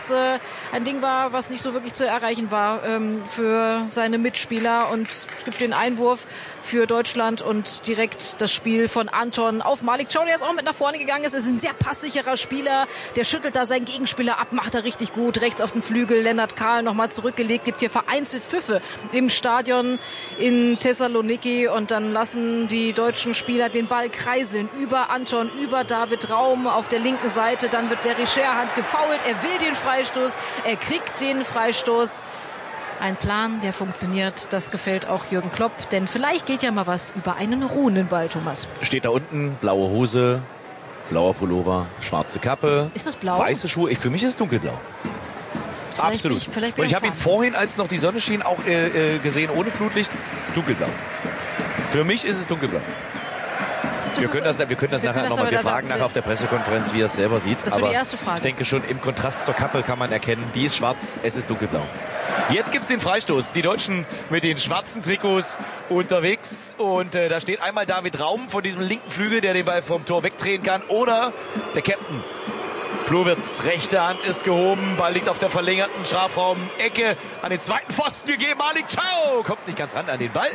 das ein Ding war, was nicht so wirklich zu erreichen war für seine Mitspieler. Und es gibt den Einwurf für Deutschland und direkt das Spiel von Anton auf Malik Chow, der jetzt auch mit nach vorne gegangen ist. Ist ein sehr passsicherer Spieler. Der schüttelt da seinen Gegenspieler ab, macht er richtig gut. Rechts auf den Flügel, Lennart Kahl nochmal zurückgelegt. Gibt hier vereinzelt Pfiffe im Stadion in Thessaloniki. Und dann lassen die deutschen Spieler den Ball kreiseln über Anton, über David Raum auf der linken Seite. Dann wird Derry Scherhand gefoult. Er will den Freistoß. Er kriegt den Freistoß. Ein Plan, der funktioniert. Das gefällt auch Jürgen Klopp. Denn vielleicht geht ja mal was über einen ruhenden Ball, Thomas. Steht da unten, blaue Hose, blauer Pullover, schwarze Kappe. Ist das blau? Weiße Schuhe. Für mich ist es dunkelblau. Absolut. Und ich habe ihn vorhin, als noch die Sonne schien, auch gesehen ohne Flutlicht. Dunkelblau. Für mich ist es dunkelblau. Wir können das nachher nochmal. Wir fragen nachher auf der Pressekonferenz, wie er es selber sieht. Das wird die erste Frage. Ich denke schon, im Kontrast zur Kappe kann man erkennen, die ist schwarz, es ist dunkelblau. Jetzt gibt's den Freistoß. Die Deutschen mit den schwarzen Trikots unterwegs. Und da steht einmal David Raum von diesem linken Flügel, der den Ball vom Tor wegdrehen kann. Oder der Captain. Flo Wirtz, rechte Hand ist gehoben. Ball liegt auf der verlängerten Strafraum-Ecke. An den zweiten Pfosten gegeben. Malik Chow kommt nicht ganz ran an den Ball.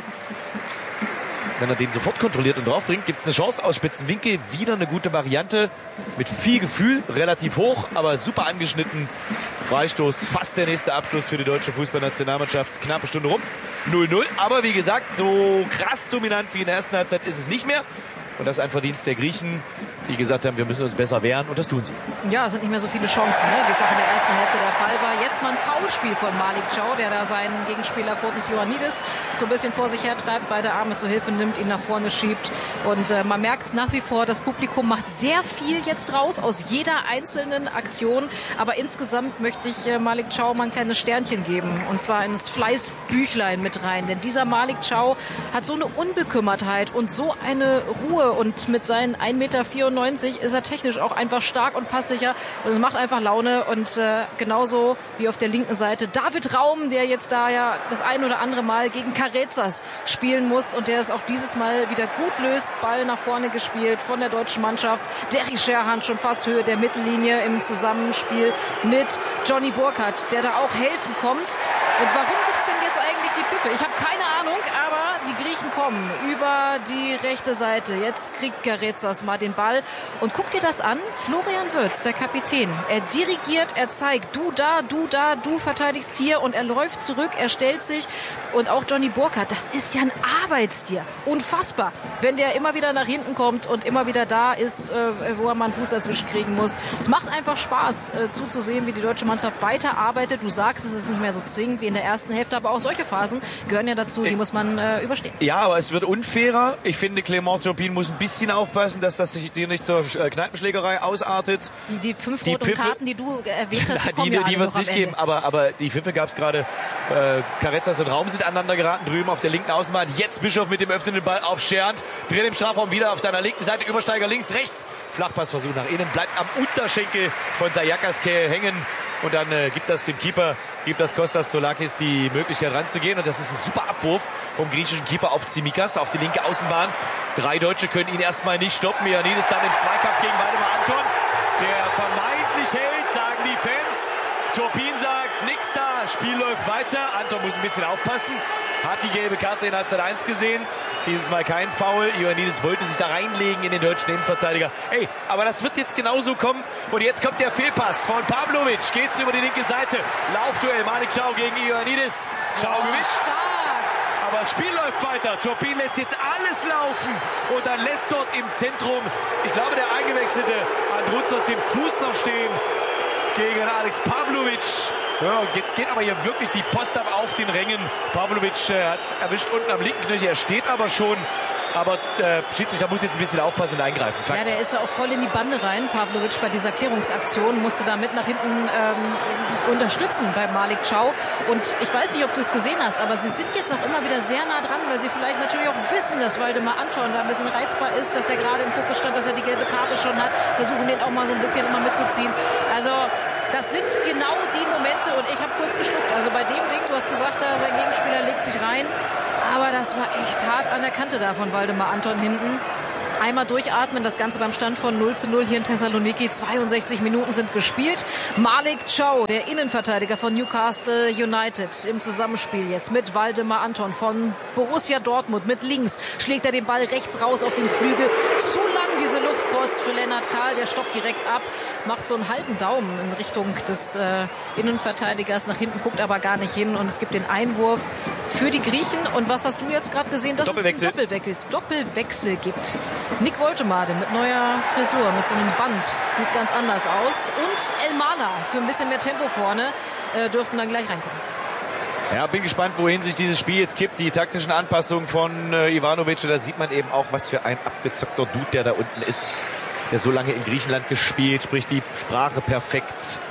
Wenn er den sofort kontrolliert und draufbringt, gibt es eine Chance aus Spitzenwinkel. Wieder eine gute Variante. Mit viel Gefühl, relativ hoch, aber super angeschnitten. Freistoß, fast der nächste Abschluss für die deutsche Fußballnationalmannschaft. Knappe Stunde rum. 0-0. Aber wie gesagt, so krass dominant wie in der ersten Halbzeit ist es nicht mehr. Und das ist ein Verdienst der Griechen, die gesagt haben, wir müssen uns besser wehren. Und das tun sie. Ja, es sind nicht mehr so viele Chancen, ne? Wie es auch in der ersten Hälfte der Fall war. Jetzt mal ein Foulspiel von Malik Chow, der da seinen Gegenspieler Fotis Ioannidis so ein bisschen vor sich her treibt, beide Arme zur Hilfe nimmt, ihn nach vorne schiebt. Und man merkt es nach wie vor, das Publikum macht sehr viel jetzt raus aus jeder einzelnen Aktion. Aber insgesamt möchte ich Malik Chow mal ein kleines Sternchen geben. Und zwar ins Fleißbüchlein mit rein. Denn dieser Malik Chow hat so eine Unbekümmertheit und so eine Ruhe. Und mit seinen 1,94 Meter ist er technisch auch einfach stark und passsicher. Und es macht einfach Laune. Und genauso wie auf der linken Seite David Raum, der jetzt da ja das ein oder andere Mal gegen Carezas spielen muss. Und der es auch dieses Mal wieder gut löst. Ball nach vorne gespielt von der deutschen Mannschaft. Derry Scherhand schon fast Höhe der Mittellinie im Zusammenspiel mit Johnny Burkhardt, der da auch helfen kommt. Und warum gibt es denn jetzt eigentlich die Pfiffe? Ich habe keine Ahnung, aber die Griechen kommen über die rechte Seite. Jetzt kriegt Carezas mal den Ball. Und guck dir das an. Florian Wirtz, der Kapitän. Er dirigiert, er zeigt, du da, du verteidigst hier. Und er läuft zurück, er stellt sich. Und auch Johnny Burkhardt, das ist ja ein Arbeitstier. Unfassbar. Wenn der immer wieder nach hinten kommt und immer wieder da ist, wo er mal einen Fuß dazwischen kriegen muss. Es macht einfach Spaß, zuzusehen, wie die deutsche Mannschaft weiterarbeitet. Du sagst, es ist nicht mehr so zwingend wie in der ersten Hälfte. Aber auch solche Phasen gehören ja dazu, die muss man überstehen. Ja, aber es wird unfairer. Ich finde, Clément Turpin muss ein bisschen aufpassen, dass das sich hier nicht zur Kneipenschlägerei ausartet. Die 5 roten Karten, die du erwähnt hast, die kommen ja alle die wird es nicht geben, aber die Pfiffe gab es gerade. Carezas und Raum sind aneinander geraten, drüben auf der linken Außenbahn. Jetzt Bischof mit dem öffnenden Ball auf Scherhand. Dreht im Strafraum wieder auf seiner linken Seite. Übersteiger links, rechts. Flachpassversuch nach innen. Bleibt am Unterschenkel von Sayakas hängen. Und dann gibt das dem Keeper, gibt das Kostas Soulakis die Möglichkeit ranzugehen. Und das ist ein super Abwurf vom griechischen Keeper auf Tsimikas, auf die linke Außenbahn. 3 Deutsche können ihn erstmal nicht stoppen. Ioannidis dann im Zweikampf gegen Waldemar Anton. Der vermeintlich hält, sagen die Fans. Turpin sagt, nix da, Spiel läuft weiter. Anton muss ein bisschen aufpassen. Hat die gelbe Karte in Halbzeit 1 gesehen. Dieses Mal kein Foul. Ioannidis wollte sich da reinlegen in den deutschen Innenverteidiger. Ey, aber das wird jetzt genauso kommen. Und jetzt kommt der Fehlpass von Pavlovic. Geht's über die linke Seite. Laufduell. Malik Chow gegen Ioannidis. Chow gewischt. Aber das Spiel läuft weiter. Turpin lässt jetzt alles laufen. Und dann lässt dort im Zentrum, ich glaube, der eingewechselte Androuzas den Fuß noch stehen gegen Alex Pavlovic. Ja, und jetzt geht aber hier wirklich die Post ab auf den Rängen. Pavlovic hat es erwischt unten am linken Knöchel. Er steht aber schon. Aber Schiedsrichter muss jetzt ein bisschen aufpassen und eingreifen. Fakt. Ja, der ist ja auch voll in die Bande rein. Pavlovic bei dieser Klärungsaktion musste da mit nach hinten unterstützen bei Malik Chow. Und ich weiß nicht, ob du es gesehen hast, aber sie sind jetzt auch immer wieder sehr nah dran, weil sie vielleicht natürlich auch wissen, dass Waldemar Anton da ein bisschen reizbar ist, dass er gerade im Fokus stand, dass er die gelbe Karte schon hat. Versuchen den auch mal so ein bisschen immer mitzuziehen. Also das sind genau die Momente und ich habe kurz geschluckt. Also bei dem Ding, du hast gesagt, sein Gegenspieler legt sich rein. Aber das war echt hart an der Kante da von Waldemar Anton hinten. einmal durchatmen. Das Ganze beim Stand von 0:0 hier in Thessaloniki. 62 Minuten sind gespielt. Malik Chow, der Innenverteidiger von Newcastle United, im Zusammenspiel jetzt mit Waldemar Anton von Borussia Dortmund. Mit links schlägt er den Ball rechts raus auf den Flügel. Zu lang diese Luftpost für Lennart Kahl. Der stoppt direkt ab, macht so einen halben Daumen in Richtung des Innenverteidigers. Nach hinten guckt aber gar nicht hin. Und es gibt den Einwurf für die Griechen. Und was hast du jetzt gerade gesehen? Dass es einen Doppelwechsel gibt. Nick Woltemade mit neuer Frisur, mit so einem Band. Sieht ganz anders aus. Und El Mala für ein bisschen mehr Tempo vorne dürften dann gleich reinkommen. Ja, bin gespannt, wohin sich dieses Spiel jetzt kippt. Die taktischen Anpassungen von Ivanovic. Da sieht man eben auch, was für ein abgezockter Dude der da unten ist. Der so lange in Griechenland gespielt, spricht die Sprache perfekt.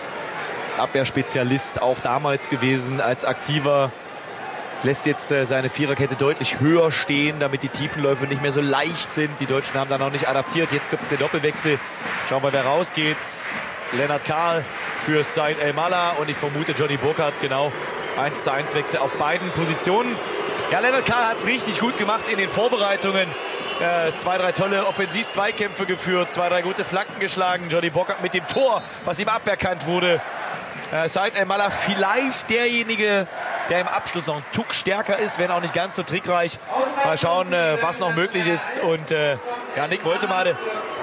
Abwehrspezialist auch damals gewesen als Aktiver. Lässt jetzt seine Viererkette deutlich höher stehen, damit die Tiefenläufe nicht mehr so leicht sind. Die Deutschen haben da noch nicht adaptiert. Jetzt gibt es den Doppelwechsel. Schauen wir, wer rausgeht. Lennart Kahl für Said El Mala und ich vermute Johnny Burkhardt, genau. 1:1 Wechsel auf beiden Positionen. Ja, Lennart Kahl hat es richtig gut gemacht in den Vorbereitungen. 2, 3 tolle Offensiv-Zweikämpfe geführt, 2, 3 gute Flanken geschlagen. Johnny Burkhardt mit dem Tor, was ihm aberkannt wurde. Said El Mala vielleicht derjenige, der im Abschluss noch ein Tuck stärker ist, wenn auch nicht ganz so trickreich. Mal schauen, was noch möglich ist. Und ja, Nick Woltemade,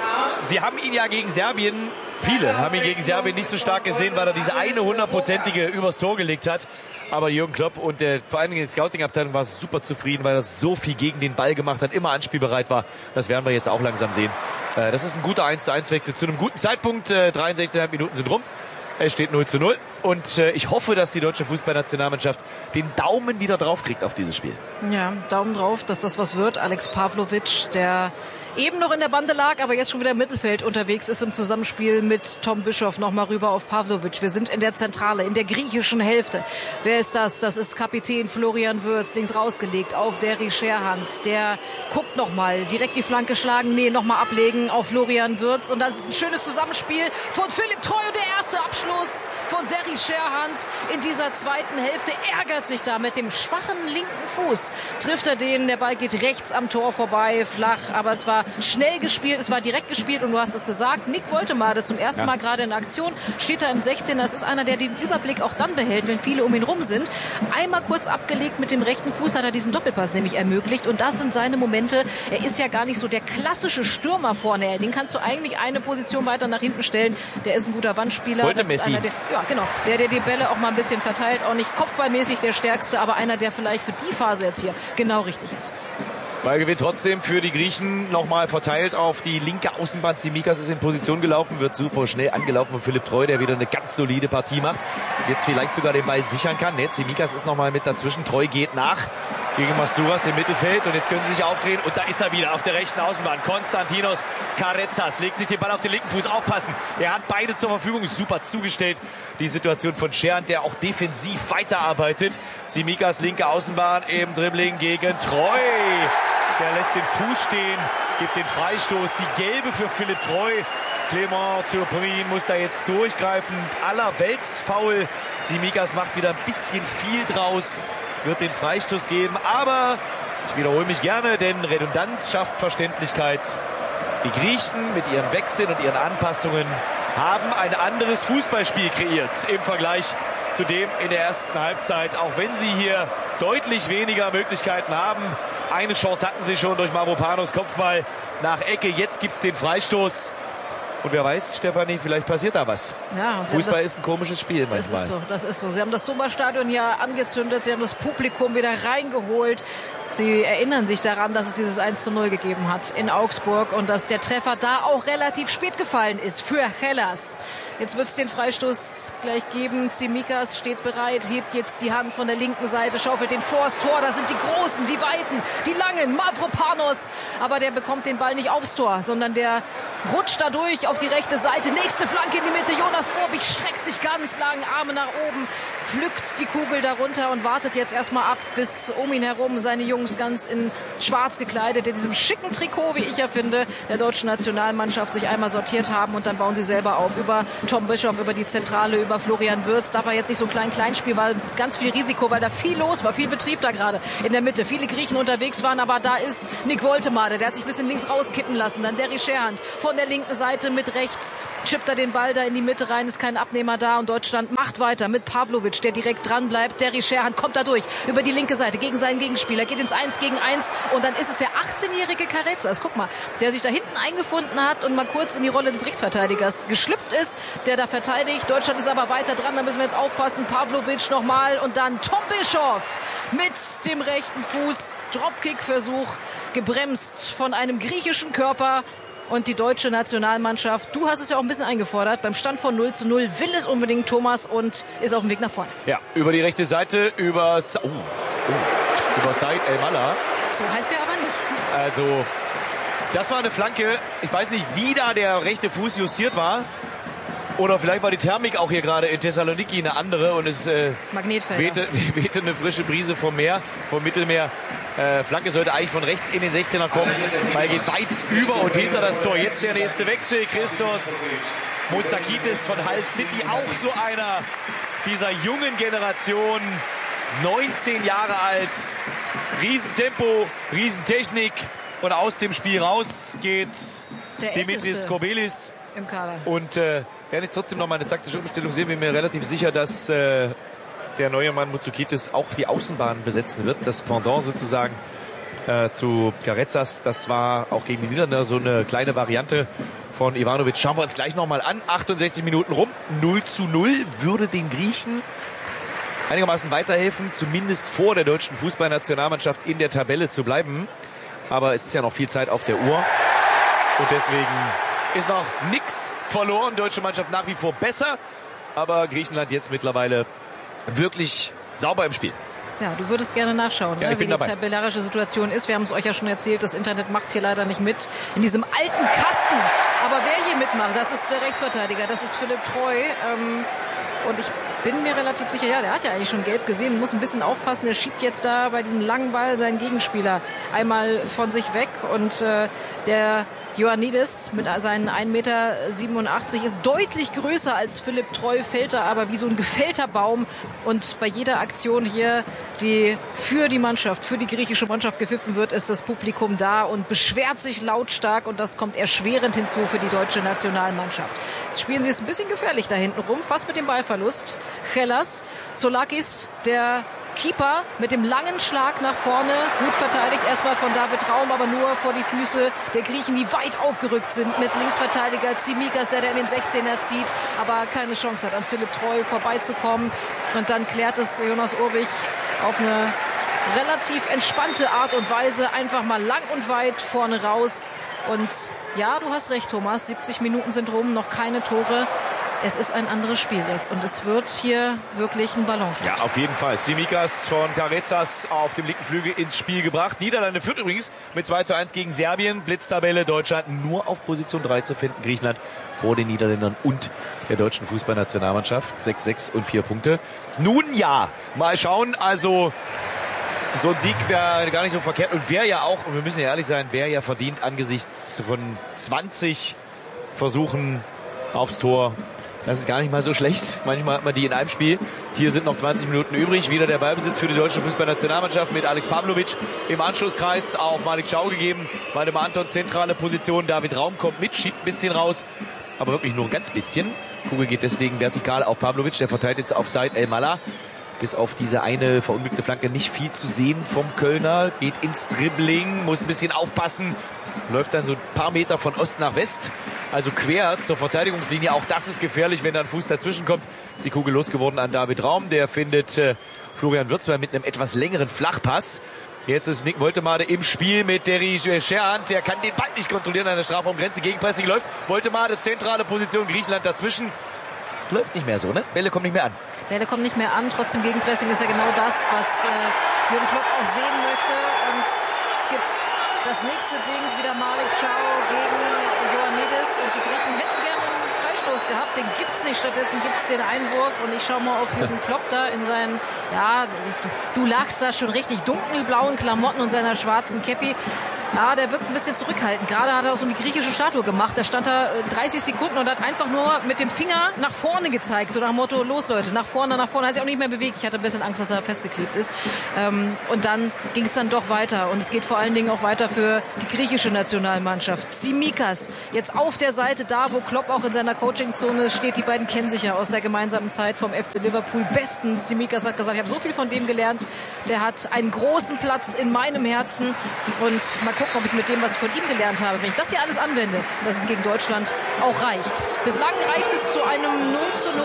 sie haben ihn ja gegen Serbien, viele haben ihn gegen Serbien nicht so stark gesehen, weil er diese eine 100-prozentige übers Tor gelegt hat. Aber Jürgen Klopp und vor allen Dingen die Scouting-Abteilung war super zufrieden, weil er so viel gegen den Ball gemacht hat, immer anspielbereit war. Das werden wir jetzt auch langsam sehen. Das ist ein guter 1:1 Wechsel zu einem guten Zeitpunkt. 63,5 Minuten sind rum. Es steht 0:0 und ich hoffe, dass die deutsche Fußballnationalmannschaft den Daumen wieder drauf kriegt auf dieses Spiel. Ja, Daumen drauf, dass das was wird. Alex Pavlovic, der eben noch in der Bande lag, aber jetzt schon wieder im Mittelfeld unterwegs ist im Zusammenspiel mit Tom Bischoff. Nochmal rüber auf Pavlovic. Wir sind in der Zentrale, in der griechischen Hälfte. Wer ist das? Das ist Kapitän Florian Wirtz, links rausgelegt auf Derry Scherhand. Der guckt nochmal, direkt die Flanke schlagen, nochmal ablegen auf Florian Wirtz. Und das ist ein schönes Zusammenspiel von Philipp Treu und der erste Abschluss von Derry Scherhand in dieser zweiten Hälfte. Ärgert sich da mit dem schwachen linken Fuß. Trifft er den, der Ball geht rechts am Tor vorbei, flach, aber es war schnell gespielt, es war direkt gespielt und du hast es gesagt, Nick Woltemade zum ersten Mal gerade in Aktion, steht da im 16er, das ist einer, der den Überblick auch dann behält, wenn viele um ihn rum sind. Einmal kurz abgelegt mit dem rechten Fuß hat er diesen Doppelpass nämlich ermöglicht und das sind seine Momente. Er ist ja gar nicht so der klassische Stürmer vorne, den kannst du eigentlich eine Position weiter nach hinten stellen, der ist ein guter Wandspieler. Das ist einer, der die Bälle auch mal ein bisschen verteilt, auch nicht kopfballmäßig der Stärkste, aber einer, der vielleicht für die Phase jetzt hier genau richtig ist. Ballgewinn trotzdem für die Griechen nochmal verteilt auf die linke Außenbahn. Tsimikas ist in Position gelaufen, wird super schnell angelaufen von Philipp Treu, der wieder eine ganz solide Partie macht. Jetzt vielleicht sogar den Ball sichern kann. Tsimikas ist nochmal mit dazwischen. Treu geht nach gegen Masouras im Mittelfeld und jetzt können sie sich aufdrehen und da ist er wieder auf der rechten Außenbahn. Konstantinos Karetsas legt sich den Ball auf den linken Fuß. Aufpassen, er hat beide zur Verfügung, super zugestellt. Die Situation von Scherhand, der auch defensiv weiterarbeitet. Tsimikas linke Außenbahn im Dribbling gegen Treu. Der lässt den Fuß stehen, gibt den Freistoß. Die gelbe für Philipp Treu. Clément Turpin muss da jetzt durchgreifen. Allerweltsfoul. Tsimikas macht wieder ein bisschen viel draus. Wird den Freistoß geben. Aber ich wiederhole mich gerne, denn Redundanz schafft Verständlichkeit. Die Griechen mit ihren Wechseln und ihren Anpassungen haben ein anderes Fußballspiel kreiert im Vergleich zu dem in der ersten Halbzeit. Auch wenn sie hier deutlich weniger Möglichkeiten haben. Eine Chance hatten sie schon durch Mavropanos Kopfball nach Ecke. Jetzt gibt es den Freistoß. Und wer weiß, Stefanie, vielleicht passiert da was. Ja, Fußball ist ein komisches Spiel manchmal. Das ist so. Sie haben das Dummerstadion hier angezündet. Sie haben das Publikum wieder reingeholt. Sie erinnern sich daran, dass es dieses 1:0 gegeben hat in Augsburg und dass der Treffer da auch relativ spät gefallen ist für Hellas. Jetzt wird es den Freistoß gleich geben. Tsimikas steht bereit, hebt jetzt die Hand von der linken Seite, schaufelt den vors Tor. Da sind die Großen, die Weiten, die Langen, Mavropanos. Aber der bekommt den Ball nicht aufs Tor, sondern der rutscht dadurch auf die rechte Seite. Nächste Flanke in die Mitte. Jonas Urbich streckt sich ganz lang, Arme nach oben. pflückt die Kugel darunter und wartet jetzt erstmal ab, bis um ihn herum seine Jungs ganz in schwarz gekleidet, in diesem schicken Trikot, wie ich ja finde, der deutschen Nationalmannschaft sich einmal sortiert haben und dann bauen sie selber auf. Über Tom Bischoff, über die Zentrale, über Florian Wirtz. Darf er jetzt nicht so klein spielen, weil ganz viel Risiko, weil da viel los war, viel Betrieb da gerade in der Mitte. Viele Griechen unterwegs waren, aber da ist Nick Woltemade, der hat sich ein bisschen links rauskippen lassen. Dann Derry Scherhand von der linken Seite mit rechts, chippt er den Ball da in die Mitte rein, ist kein Abnehmer da und Deutschland macht weiter mit Pavlovic, der direkt dran bleibt. Derry Scherhand kommt da durch, über die linke Seite gegen seinen Gegenspieler, geht ins 1 gegen 1 und dann ist es der 18-jährige Carretzas, guck mal, der sich da hinten eingefunden hat und mal kurz in die Rolle des Rechtsverteidigers geschlüpft ist, der da verteidigt. Deutschland ist aber weiter dran, da müssen wir jetzt aufpassen. Pavlovic nochmal und dann Tom Bischoff mit dem rechten Fuß. Dropkick-Versuch, gebremst von einem griechischen Körper. Und die deutsche Nationalmannschaft, du hast es ja auch ein bisschen eingefordert, beim Stand von 0:0 will es unbedingt Thomas und ist auf dem Weg nach vorne. Ja, über die rechte Seite, über Said El-Mallah. So heißt er aber nicht. Also, das war eine Flanke. Ich weiß nicht, wie da der rechte Fuß justiert war. Oder vielleicht war die Thermik auch hier gerade in Thessaloniki eine andere und es wehte eine frische Brise vom Meer, vom Mittelmeer. Flanke sollte eigentlich von rechts in den 16er kommen, weil er geht weit über und hinter das Tor. Jetzt der nächste Wechsel. Christos Motsakitis von Hull City, auch so einer dieser jungen Generation. 19 Jahre alt, Riesentempo, Riesentechnik und aus dem Spiel raus geht Dimitris Kobelis im Kader. Und werden jetzt trotzdem noch mal eine taktische Umstellung sehen. Bin mir relativ sicher, dass der neue Mann Motsakitis auch die Außenbahn besetzen wird. Das Pendant sozusagen zu Carretzas. Das war auch gegen die Niederländer so eine kleine Variante von Ivanovic. Schauen wir uns gleich noch mal an. 68 Minuten rum. 0:0 würde den Griechen einigermaßen weiterhelfen, zumindest vor der deutschen Fußballnationalmannschaft in der Tabelle zu bleiben. Aber es ist ja noch viel Zeit auf der Uhr. Und deswegen ist noch nichts verloren. Deutsche Mannschaft nach wie vor besser. Aber Griechenland jetzt mittlerweile wirklich sauber im Spiel. Ja, du würdest gerne nachschauen, ja, wie die tabellarische Situation ist. Wir haben es euch ja schon erzählt, das Internet macht es hier leider nicht mit. In diesem alten Kasten. Aber wer hier mitmacht, das ist der Rechtsverteidiger, das ist Philipp Treu. Und ich bin mir relativ sicher, ja, der hat ja eigentlich schon gelb gesehen, muss ein bisschen aufpassen. Der schiebt jetzt da bei diesem langen Ball seinen Gegenspieler einmal von sich weg. Und der Ioannidis mit seinen 1,87 Meter ist deutlich größer als Philipp Treu, fällt da aber wie so ein gefällter Baum. Und bei jeder Aktion hier, die für die Mannschaft, für die griechische Mannschaft gepfiffen wird, ist das Publikum da und beschwert sich lautstark. Und das kommt erschwerend hinzu für die deutsche Nationalmannschaft. Jetzt spielen sie es ein bisschen gefährlich da hinten rum, fast mit dem Ballverlust. Chelas, Zoulakis, der Keeper mit dem langen Schlag nach vorne, gut verteidigt erstmal von David Raum, aber nur vor die Füße der Griechen, die weit aufgerückt sind mit Linksverteidiger Tsimikas, der in den 16er zieht, aber keine Chance hat, an Philipp Treu vorbeizukommen. Und dann klärt es Jonas Urbich auf eine relativ entspannte Art und Weise einfach mal lang und weit vorne raus. Und ja, du hast recht, Thomas, 70 Minuten sind rum, noch keine Tore. Es ist ein anderes Spiel jetzt und es wird hier wirklich ein Balance. Ja, auf jeden Fall. Tsimikas von Carretzas auf dem linken Flügel ins Spiel gebracht. Niederlande führt übrigens mit 2:1 gegen Serbien. Blitztabelle, Deutschland nur auf Position 3 zu finden. Griechenland vor den Niederländern und der deutschen Fußballnationalmannschaft. 6 und 4 Punkte. Nun ja, mal schauen. Also so ein Sieg wäre gar nicht so verkehrt und wäre ja auch, und wir müssen ja ehrlich sein, wäre ja verdient angesichts von 20 Versuchen aufs Tor. Das ist gar nicht mal so schlecht. Manchmal hat man die in einem Spiel. Hier sind noch 20 Minuten übrig. Wieder der Ballbesitz für die deutsche Fußballnationalmannschaft mit Alex Pavlovic im Anschlusskreis auf Malik Chow gegeben. Waldemar Anton, zentrale Position. David Raum kommt mit, schiebt ein bisschen raus. Aber wirklich nur ein ganz bisschen. Kugel geht deswegen vertikal auf Pavlovic. Der verteilt jetzt auf Said El-Mallah. Bis auf diese eine verunglückte Flanke nicht viel zu sehen vom Kölner. Geht ins Dribbling, muss ein bisschen aufpassen. Läuft dann so ein paar Meter von Ost nach West. Also quer zur Verteidigungslinie. Auch das ist gefährlich, wenn da ein Fuß dazwischen kommt. Ist die Kugel losgeworden an David Raum. Der findet Florian Wirtz mit einem etwas längeren Flachpass. Jetzt ist Nick Woltemade im Spiel mit Derry Scherhand. Der kann den Ball nicht kontrollieren an der Strafraumgrenze. Gegenpressing läuft. Woltemade, zentrale Position, Griechenland dazwischen. Es läuft nicht mehr so, ne? Bälle kommen nicht mehr an. Bälle kommen nicht mehr an. Trotzdem Gegenpressing ist ja genau das, was Jürgen Klopp auch sehen möchte. Und es gibt Das nächste Ding wieder Malik Chow gegen Ioannidis und die Griechen hätten gerne einen Freistoß gehabt, den gibt's nicht, stattdessen gibt's den Einwurf und ich schaue mal auf Jürgen Klopp da in seinen, ja, du lagst da schon richtig dunkelblauen Klamotten und seiner schwarzen Käppi. Ja, der wirkt ein bisschen zurückhaltend. Gerade hat er auch so eine griechische Statue gemacht. Da stand er 30 Sekunden und hat einfach nur mit dem Finger nach vorne gezeigt. So nach dem Motto, los Leute, nach vorne, nach vorne. Hat sich auch nicht mehr bewegt. Ich hatte ein bisschen Angst, dass er festgeklebt ist. Und dann ging es dann doch weiter. Und es geht vor allen Dingen auch weiter für die griechische Nationalmannschaft. Tsimikas, jetzt auf der Seite da, wo Klopp auch in seiner Coachingzone steht. Die beiden kennen sich ja aus der gemeinsamen Zeit vom FC Liverpool bestens. Tsimikas hat gesagt, ich habe so viel von dem gelernt. Der hat einen großen Platz in meinem Herzen. Und mal gucken, ob ich mit dem, was ich von ihm gelernt habe, wenn ich das hier alles anwende, dass es gegen Deutschland auch reicht. Bislang reicht es zu einem 0:0.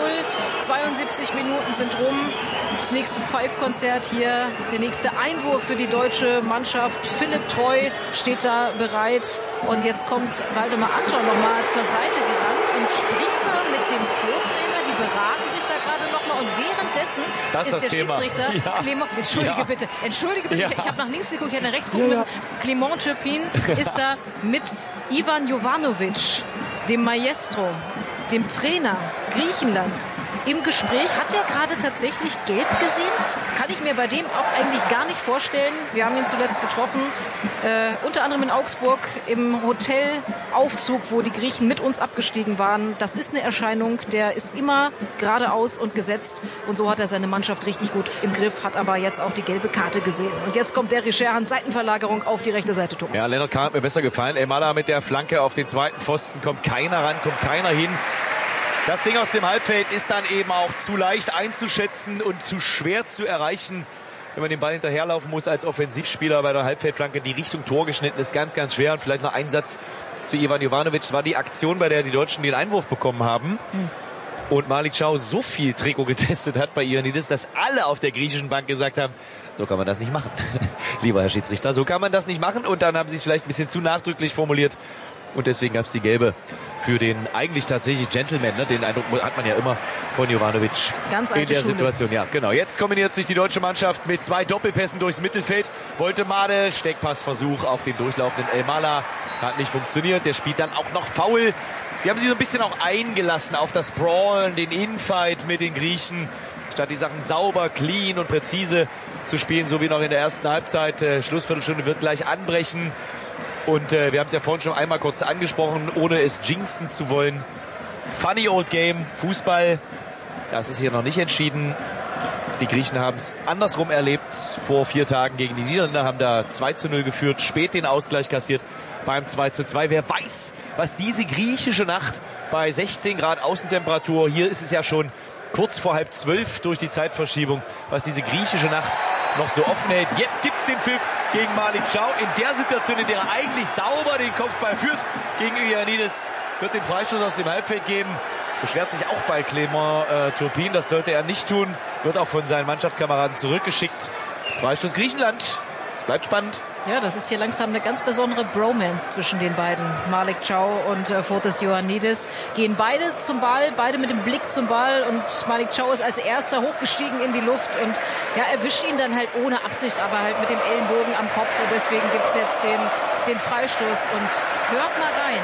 72 Minuten sind rum. Das nächste Pfeifkonzert hier, der nächste Einwurf für die deutsche Mannschaft. Philipp Treu steht da bereit. Und jetzt kommt Waldemar Anton nochmal zur Seite gerannt und spricht da mit dem Co-Trainer. Die beraten sich da gerade nochmal. Und währenddessen ist der Schiedsrichter Clement, Entschuldige bitte, ja. Ich habe nach links geguckt, ich hätte nach rechts gucken müssen. Clement Turpin ist da mit Ivan Jovanovic, dem Maestro, dem Trainer Griechenlands, im Gespräch. Hat er gerade tatsächlich gelb gesehen? Kann ich mir bei dem auch eigentlich gar nicht vorstellen. Wir haben ihn zuletzt getroffen, unter anderem in Augsburg im Hotelaufzug, wo die Griechen mit uns abgestiegen waren. Das ist eine Erscheinung, der ist immer geradeaus und gesetzt. Und so hat er seine Mannschaft richtig gut im Griff, hat aber jetzt auch die gelbe Karte gesehen. Und jetzt kommt der Scherhan, Seitenverlagerung auf die rechte Seite, Thomas. Ja, Lennart Kahn hat mir besser gefallen. Elmala mit der Flanke auf den zweiten Pfosten, kommt keiner ran, kommt keiner hin. Das Ding aus dem Halbfeld ist dann eben auch zu leicht einzuschätzen und zu schwer zu erreichen, wenn man den Ball hinterherlaufen muss als Offensivspieler bei der Halbfeldflanke. Die Richtung Tor geschnitten ist ganz, ganz schwer. Und vielleicht noch ein Satz zu Ivan Jovanovic. War die Aktion, bei der die Deutschen den Einwurf bekommen haben. Und Malik Chow so viel Trikot getestet hat bei Ioannidis, dass alle auf der griechischen Bank gesagt haben, so kann man das nicht machen. Lieber Herr Schiedsrichter, so kann man das nicht machen. Und dann haben sie es vielleicht ein bisschen zu nachdrücklich formuliert. Und deswegen gab es die gelbe für den eigentlich tatsächlich Gentleman. Ne? Den Eindruck hat man ja immer von Jovanovic ganz in der Schule. Situation. Ja, genau. Jetzt kombiniert sich die deutsche Mannschaft mit 2 Doppelpässen durchs Mittelfeld. Woltemade, Steckpassversuch auf den durchlaufenden Elmala. Hat nicht funktioniert. Der spielt dann auch noch faul. Sie haben sich so ein bisschen auch eingelassen auf das Brawlen, den Infight mit den Griechen. Statt die Sachen sauber, clean und präzise zu spielen, so wie noch in der ersten Halbzeit. Schlussviertelstunde wird gleich anbrechen. Und wir haben es ja vorhin schon einmal kurz angesprochen, ohne es jinxen zu wollen. Funny old game, Fußball, das ist hier noch nicht entschieden. Die Griechen haben es andersrum erlebt. Vor 4 Tagen gegen die Niederländer, haben da 2:0 geführt, spät den Ausgleich kassiert beim 2:2. Wer weiß, was diese griechische Nacht bei 16 Grad Außentemperatur, hier ist es ja schon kurz vor 11:30 durch die Zeitverschiebung, was diese griechische Nacht noch so offen hält. Jetzt gibt's den Pfiff gegen Malik Chow. In der Situation, in der er eigentlich sauber den Kopfball führt gegen Ioannidis, wird den Freistoß aus dem Halbfeld geben. Beschwert sich auch bei Clement Turpin. Das sollte er nicht tun. Wird auch von seinen Mannschaftskameraden zurückgeschickt. Freistoß Griechenland. Es bleibt spannend. Ja, das ist hier langsam eine ganz besondere Bromance zwischen den beiden. Malik Chow und Fotis Ioannidis gehen beide zum Ball, beide mit dem Blick zum Ball. Und Malik Chow ist als erster hochgestiegen in die Luft und ja, erwischt ihn dann halt ohne Absicht, aber halt mit dem Ellenbogen am Kopf. Und deswegen gibt's jetzt den Freistoß. Und hört mal rein.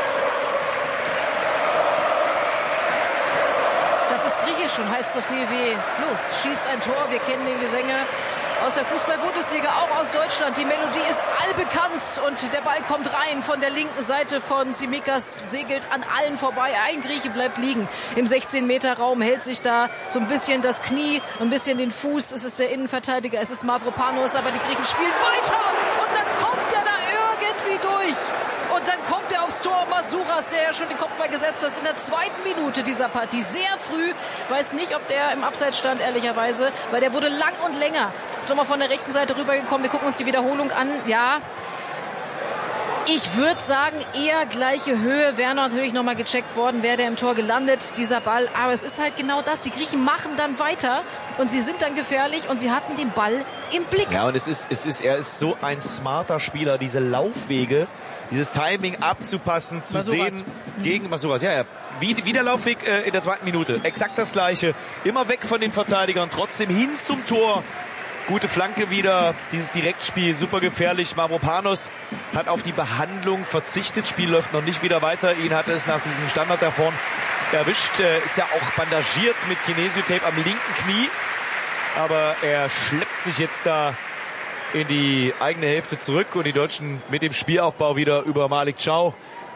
Das ist griechisch und heißt so viel wie, los, schießt ein Tor. Wir kennen den Gesänge aus der Fußball-Bundesliga, auch aus Deutschland. Die Melodie ist allbekannt und der Ball kommt rein von der linken Seite von Tsimikas, segelt an allen vorbei. Ein Grieche bleibt liegen im 16-Meter-Raum, hält sich da so ein bisschen das Knie, ein bisschen den Fuß. Es ist der Innenverteidiger, es ist Mavropanos, aber die Griechen spielen weiter und dann kommt er da irgendwie durch. Und dann kommt er aufs Tor, Masouras, der ja schon den Kopfball gesetzt hat in der 2. Minute dieser Partie. Sehr früh, weiß nicht, ob der im Abseits stand, ehrlicherweise, weil der wurde lang und länger. Ist nochmal von der rechten Seite rübergekommen. Wir gucken uns die Wiederholung an. Ja, ich würde sagen, eher gleiche Höhe. Wäre natürlich nochmal gecheckt worden, wäre der im Tor gelandet, dieser Ball. Aber es ist halt genau das. Die Griechen machen dann weiter und sie sind dann gefährlich und sie hatten den Ball im Blick. Ja, und er ist so ein smarter Spieler, diese Laufwege, dieses Timing abzupassen, zu sehen gegen Masouras. Ja, wie der Laufweg in der 2. Minute. Exakt das Gleiche. Immer weg von den Verteidigern, trotzdem hin zum Tor. Gute Flanke wieder, dieses Direktspiel, super gefährlich. Mavropanos hat auf die Behandlung verzichtet, Spiel läuft noch nicht wieder weiter. Ihn hat es nach diesem Standard da vorne erwischt, ist ja auch bandagiert mit Kinesiotape am linken Knie. Aber er schleppt sich jetzt da in die eigene Hälfte zurück und die Deutschen mit dem Spielaufbau wieder über Malik Chow.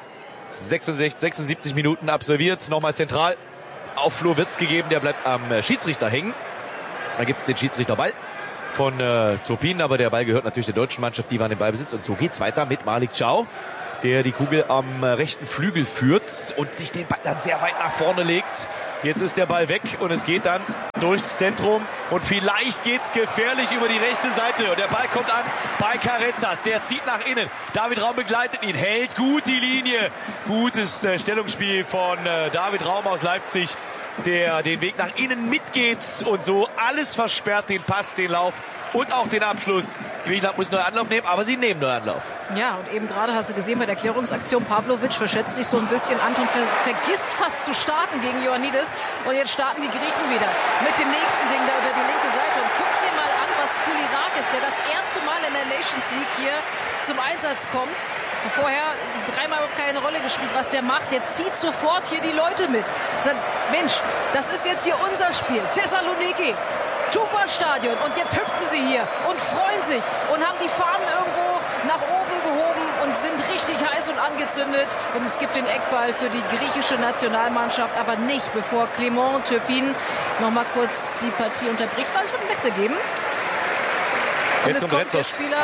76 Minuten absolviert, nochmal zentral. Auf Flo Wirtz gegeben, der bleibt am Schiedsrichter hängen. Da gibt es den Schiedsrichterball von Turpin, aber der Ball gehört natürlich der deutschen Mannschaft, die waren im Ballbesitz. Und so geht's weiter mit Malik Chow, der die Kugel am rechten Flügel führt und sich den Ball dann sehr weit nach vorne legt. Jetzt ist der Ball weg und es geht dann durchs Zentrum und vielleicht geht's gefährlich über die rechte Seite und der Ball kommt an bei Carezas, der zieht nach innen. David Raum begleitet ihn, hält gut die Linie. Gutes Stellungsspiel von David Raum aus Leipzig, der den Weg nach innen mitgeht und so alles versperrt, den Pass, den Lauf und auch den Abschluss. Griechenland muss nur Anlauf nehmen, aber sie nehmen nur Anlauf. Ja, und eben gerade hast du gesehen bei der Klärungsaktion, Pavlovic verschätzt sich so ein bisschen. Anton vergisst fast zu starten gegen Ioannidis. Und jetzt starten die Griechen wieder mit dem nächsten Ding da über die linke Seite. Und guck dir mal an, was Koulirakis, der das erste Mal in der Nations League hier zum Einsatz kommt, vorher dreimal keine Rolle gespielt, was der macht. Der zieht sofort hier die Leute mit. Sagt, Mensch, das ist jetzt hier unser Spiel. Thessaloniki. Tuba-Stadion und jetzt hüpfen sie hier und freuen sich und haben die Fahnen irgendwo nach oben gehoben und sind richtig heiß und angezündet und es gibt den Eckball für die griechische Nationalmannschaft, aber nicht bevor Clément Turpin noch mal kurz die Partie unterbricht, weil es wird einen Wechsel geben. Und jetzt es kommt der Spieler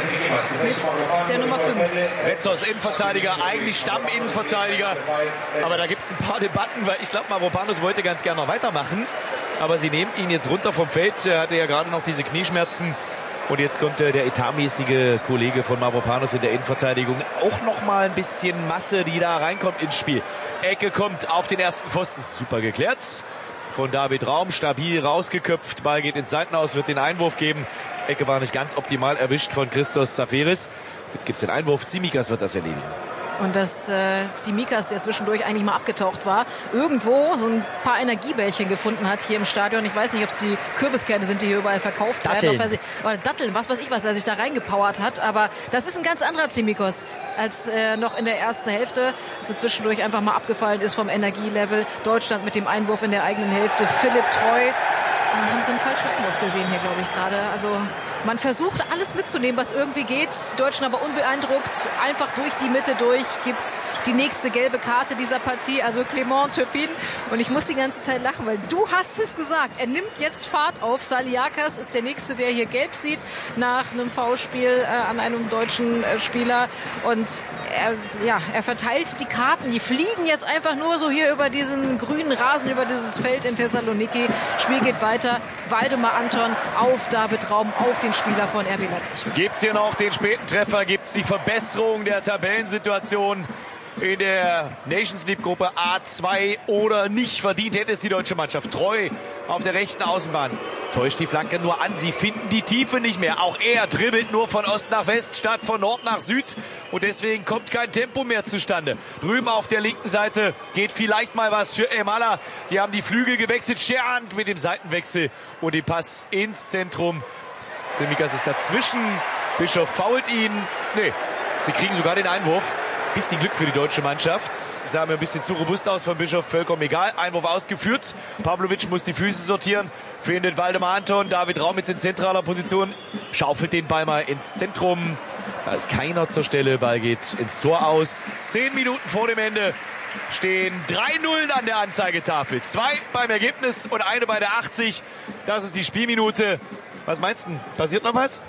mit der Nummer 5. Retzos, Innenverteidiger, eigentlich Stamminnenverteidiger. Aber da gibt es ein paar Debatten, weil ich glaube, Mavropanos wollte ganz gerne noch weitermachen. Aber sie nehmen ihn jetzt runter vom Feld. Er hatte ja gerade noch diese Knieschmerzen. Und jetzt kommt der etatmäßige Kollege von Mavropanos in der Innenverteidigung. Auch noch mal ein bisschen Masse, die da reinkommt ins Spiel. Ecke kommt auf den ersten Pfosten. Super geklärt von David Raum. Stabil rausgeköpft. Ball geht ins Seitenaus, wird den Einwurf geben. Ecke war nicht ganz optimal erwischt von Christos Zaferis. Jetzt gibt es den Einwurf. Tsimikas wird das erledigen. Und dass Tsimikas, der zwischendurch eigentlich mal abgetaucht war, irgendwo so ein paar Energiebällchen gefunden hat hier im Stadion. Ich weiß nicht, ob es die Kürbiskerne sind, die hier überall verkauft werden. Oder Datteln, was weiß ich was, er sich da reingepowert hat. Aber das ist ein ganz anderer Tsimikas als noch in der ersten Hälfte, als er zwischendurch einfach mal abgefallen ist vom Energielevel. Deutschland mit dem Einwurf in der eigenen Hälfte. Philipp Treu. Und haben sie einen falschen Einwurf gesehen hier, glaube ich, gerade. Also man versucht alles mitzunehmen, was irgendwie geht. Die Deutschen aber unbeeindruckt, einfach durch die Mitte durch, gibt die nächste gelbe Karte dieser Partie, also Clément Turpin. Und ich muss die ganze Zeit lachen, weil du hast es gesagt. Er nimmt jetzt Fahrt auf. Saliakas ist der Nächste, der hier gelb sieht, nach einem Foulspiel an einem deutschen Spieler. Und er verteilt die Karten. Die fliegen jetzt einfach nur so hier über diesen grünen Rasen, über dieses Feld in Thessaloniki. Spiel geht weiter. Waldemar Anton auf David Raum, auf den Spieler von RB Leipzig. Gibt's hier noch den späten Treffer? Gibt's die Verbesserung der Tabellensituation in der Nations League Gruppe A2 oder nicht? Verdient hätte es die deutsche Mannschaft. Treu auf der rechten Außenbahn. Täuscht die Flanke nur an. Sie finden die Tiefe nicht mehr. Auch er dribbelt nur von Ost nach West statt von Nord nach Süd. Und deswegen kommt kein Tempo mehr zustande. Drüben auf der linken Seite geht vielleicht mal was für Emala. Sie haben die Flügel gewechselt. Scherand mit dem Seitenwechsel und den Pass ins Zentrum. Tsimikas ist dazwischen. Bischof fault ihn. Nee, sie kriegen sogar den Einwurf. Bisschen Glück für die deutsche Mannschaft. Sah mir ein bisschen zu robust aus von Bischof, vollkommen egal. Einwurf ausgeführt. Pavlovic muss die Füße sortieren. Findet Waldemar Anton. David Raum jetzt in zentraler Position. Schaufelt den Ball mal ins Zentrum. Da ist keiner zur Stelle. Ball geht ins Tor aus. 10 Minuten vor dem Ende stehen 3 Nullen an der Anzeigetafel. 2 beim Ergebnis und eine bei der 80. Das ist die Spielminute. Was meinst du? Passiert noch was?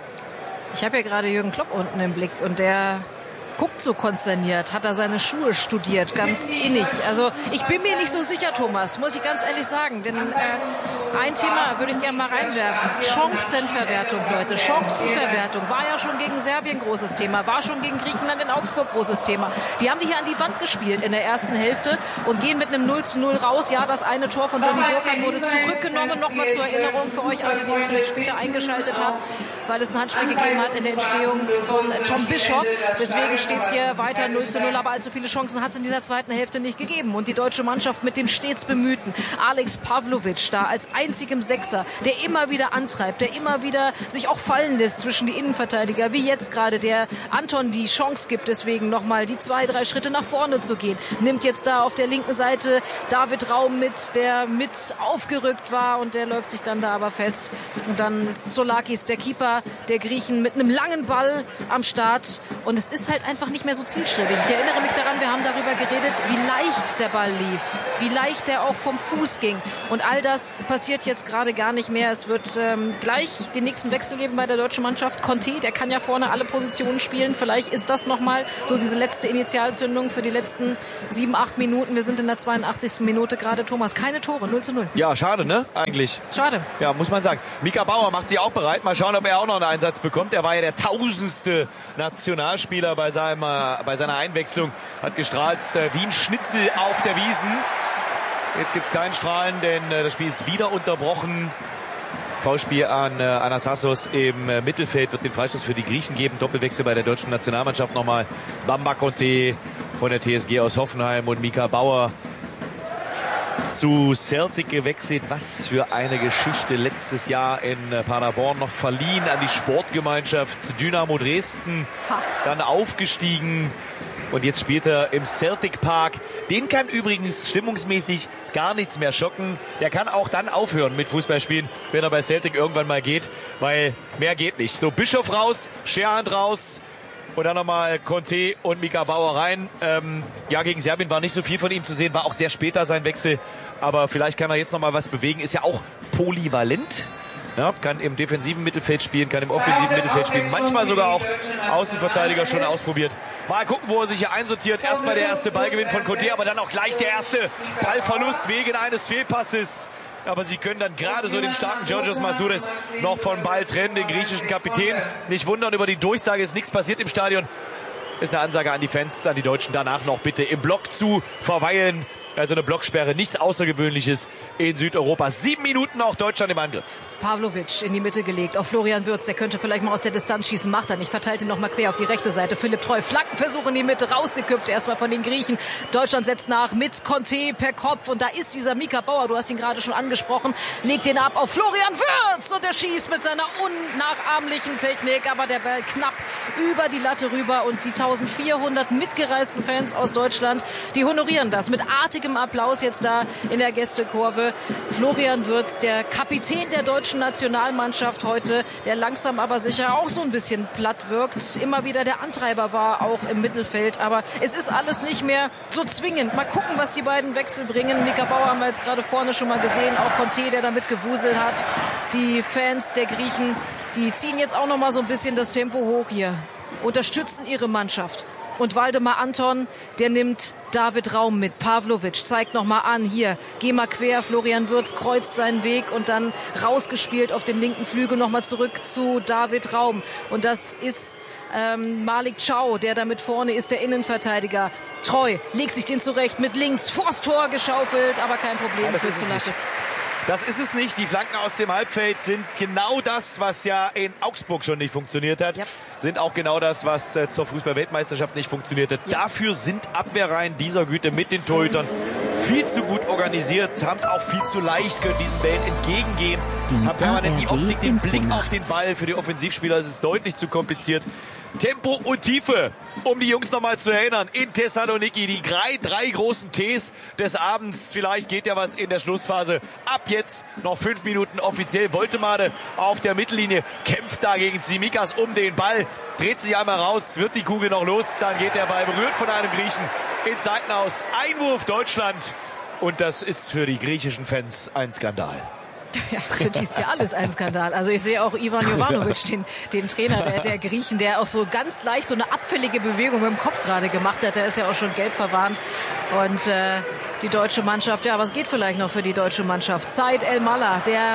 Ich habe ja gerade Jürgen Klopp unten im Blick und der guckt so konsterniert, hat er seine Schuhe studiert, ganz innig. Also ich bin mir nicht so sicher, Thomas, muss ich ganz ehrlich sagen. Denn ein Thema würde ich gerne mal reinwerfen. Chancenverwertung, Leute. Chancenverwertung. War ja schon gegen Serbien großes Thema, war schon gegen Griechenland in Augsburg großes Thema. Die haben die hier an die Wand gespielt in der ersten Hälfte und gehen mit einem 0:0 raus. Ja, das eine Tor von Johnny Burkhardt wurde zurückgenommen. Nochmal zur Erinnerung für euch alle, die vielleicht später eingeschaltet haben. weil es ein Handspiel gegeben hat in der Entstehung von Tom Bischoff. Deswegen steht es hier weiter 0:0, aber allzu viele Chancen hat es in dieser zweiten Hälfte nicht gegeben. Und die deutsche Mannschaft mit dem stets bemühten Alex Pavlovic da als einzigem Sechser, der immer wieder antreibt, der immer wieder sich auch fallen lässt zwischen die Innenverteidiger, wie jetzt gerade, der Anton die Chance gibt, deswegen nochmal die 2-3 Schritte nach vorne zu gehen. Nimmt jetzt da auf der linken Seite David Raum mit, der mit aufgerückt war und der läuft sich dann da aber fest. Und dann ist Solakis, der Keeper der Griechen, mit einem langen Ball am Start. Und es ist halt einfach nicht mehr so zielstrebig. Ich erinnere mich daran, wir haben darüber geredet, wie leicht der Ball lief, wie leicht der auch vom Fuß ging. Und all das passiert jetzt gerade gar nicht mehr. Es wird gleich den nächsten Wechsel geben bei der deutschen Mannschaft. Conte, der kann ja vorne alle Positionen spielen. Vielleicht ist das nochmal so diese letzte Initialzündung für die letzten 7-8 Minuten. Wir sind in der 82. Minute gerade. Thomas, keine Tore, 0:0. Ja, schade, ne? Eigentlich. Schade. Ja, muss man sagen. Mika Bauer macht sich auch bereit. Mal schauen, ob er auch noch einen Einsatz bekommt. Er war ja der 1000. Nationalspieler bei seiner Einwechslung. Hat gestrahlt wie ein Schnitzel auf der Wiesn. Jetzt gibt's keinen Strahlen, denn das Spiel ist wieder unterbrochen. Foulspiel an Anastassos im Mittelfeld, wird den Freistoß für die Griechen geben. Doppelwechsel bei der deutschen Nationalmannschaft nochmal. Bamba Conte von der TSG aus Hoffenheim und Mika Bauer zu Celtic gewechselt. Was für eine Geschichte. Letztes Jahr in Paderborn noch verliehen an die Sportgemeinschaft Dynamo Dresden. Dann aufgestiegen. Und jetzt spielt er im Celtic Park. Den kann übrigens stimmungsmäßig gar nichts mehr schocken. Der kann auch dann aufhören mit Fußballspielen, wenn er bei Celtic irgendwann mal geht. Weil mehr geht nicht. So, Bischof raus, Scherhand raus. Und dann nochmal Conte und Mika Bauer rein. Ja, gegen Serbien war nicht so viel von ihm zu sehen. War auch sehr später sein Wechsel. Aber vielleicht kann er jetzt nochmal was bewegen. Ist ja auch polyvalent. Ja, kann im defensiven Mittelfeld spielen, kann im offensiven Mittelfeld spielen. Manchmal sogar auch Außenverteidiger schon ausprobiert. Mal gucken, wo er sich hier einsortiert. Erstmal der erste Ballgewinn von Conte, aber dann auch gleich der erste Ballverlust wegen eines Fehlpasses. Aber sie können dann gerade so den starken Georgios Masouras noch vom Ball trennen, den griechischen Kapitän. Nicht wundern über die Durchsage, ist nichts passiert im Stadion. Ist eine Ansage an die Fans, an die Deutschen, danach noch bitte im Block zu verweilen. Also eine Blocksperre, nichts Außergewöhnliches in Südeuropa. 7 Minuten auch Deutschland im Angriff. Pavlovic in die Mitte gelegt auf Florian Wirtz. Der könnte vielleicht mal aus der Distanz schießen, macht er nicht. Verteilt ihn noch mal quer auf die rechte Seite. Philipp Treu, Flankenversuch in die Mitte, rausgeköpft erstmal von den Griechen. Deutschland setzt nach mit Conte per Kopf. Und da ist dieser Mika Bauer, du hast ihn gerade schon angesprochen, legt den ab auf Florian Wirtz. Und er schießt mit seiner unnachahmlichen Technik. Aber der Ball knapp über die Latte rüber. Und die 1400 mitgereisten Fans aus Deutschland, die honorieren das mit artigem Applaus jetzt da in der Gästekurve. Florian Wirtz, der Kapitän der deutschen Nationalmannschaft heute, der langsam aber sicher auch so ein bisschen platt wirkt, immer wieder der Antreiber war, auch im Mittelfeld. Aber es ist alles nicht mehr so zwingend. Mal gucken, was die beiden Wechsel bringen. Mika Bauer haben wir jetzt gerade vorne schon mal gesehen, auch Conte, der damit gewuselt hat. Die Fans der Griechen, die ziehen jetzt auch noch mal so ein bisschen das Tempo hoch hier, unterstützen ihre Mannschaft. Und Waldemar Anton, der nimmt David Raum mit. Pavlovic zeigt nochmal an, hier, geh mal quer. Florian Wirtz kreuzt seinen Weg und dann rausgespielt auf den linken Flügel nochmal zurück zu David Raum. Und das ist Malik Chow, der da mit vorne ist, der Innenverteidiger. Treu legt sich den zurecht, mit links vors Tor geschaufelt, aber kein Problem für Soulakis. Das ist es nicht. Die Flanken aus dem Halbfeld sind genau das, was ja in Augsburg schon nicht funktioniert hat. Ja. Sind auch genau das, was zur Fußball-Weltmeisterschaft nicht funktioniert hat. Ja. Dafür sind Abwehrreihen dieser Güte mit den Torhütern viel zu gut organisiert, haben es auch viel zu leicht, können diesen Bällen entgegengehen. Haben permanent die Optik, den Blick auf den Ball. Für die Offensivspieler ist es deutlich zu kompliziert. Tempo und Tiefe, um die Jungs nochmal zu erinnern, in Thessaloniki, die drei großen Ts des Abends. Vielleicht geht ja was in der Schlussphase. Ab jetzt noch 5 Minuten offiziell. Woltemade auf der Mittellinie, kämpft da gegen Tsimikas um den Ball, dreht sich einmal raus, wird die Kugel noch los, dann geht der Ball berührt von einem Griechen ins Seitenhaus. Einwurf Deutschland. Und das ist für die griechischen Fans ein Skandal. Ja, für die ist ja alles ein Skandal. Also ich sehe auch Ivan Jovanovic, den Trainer der Griechen, der auch so ganz leicht so eine abfällige Bewegung mit dem Kopf gerade gemacht hat. Der ist ja auch schon gelb verwarnt. Und die deutsche Mannschaft, ja, was geht vielleicht noch für die deutsche Mannschaft? Said El Mallah, der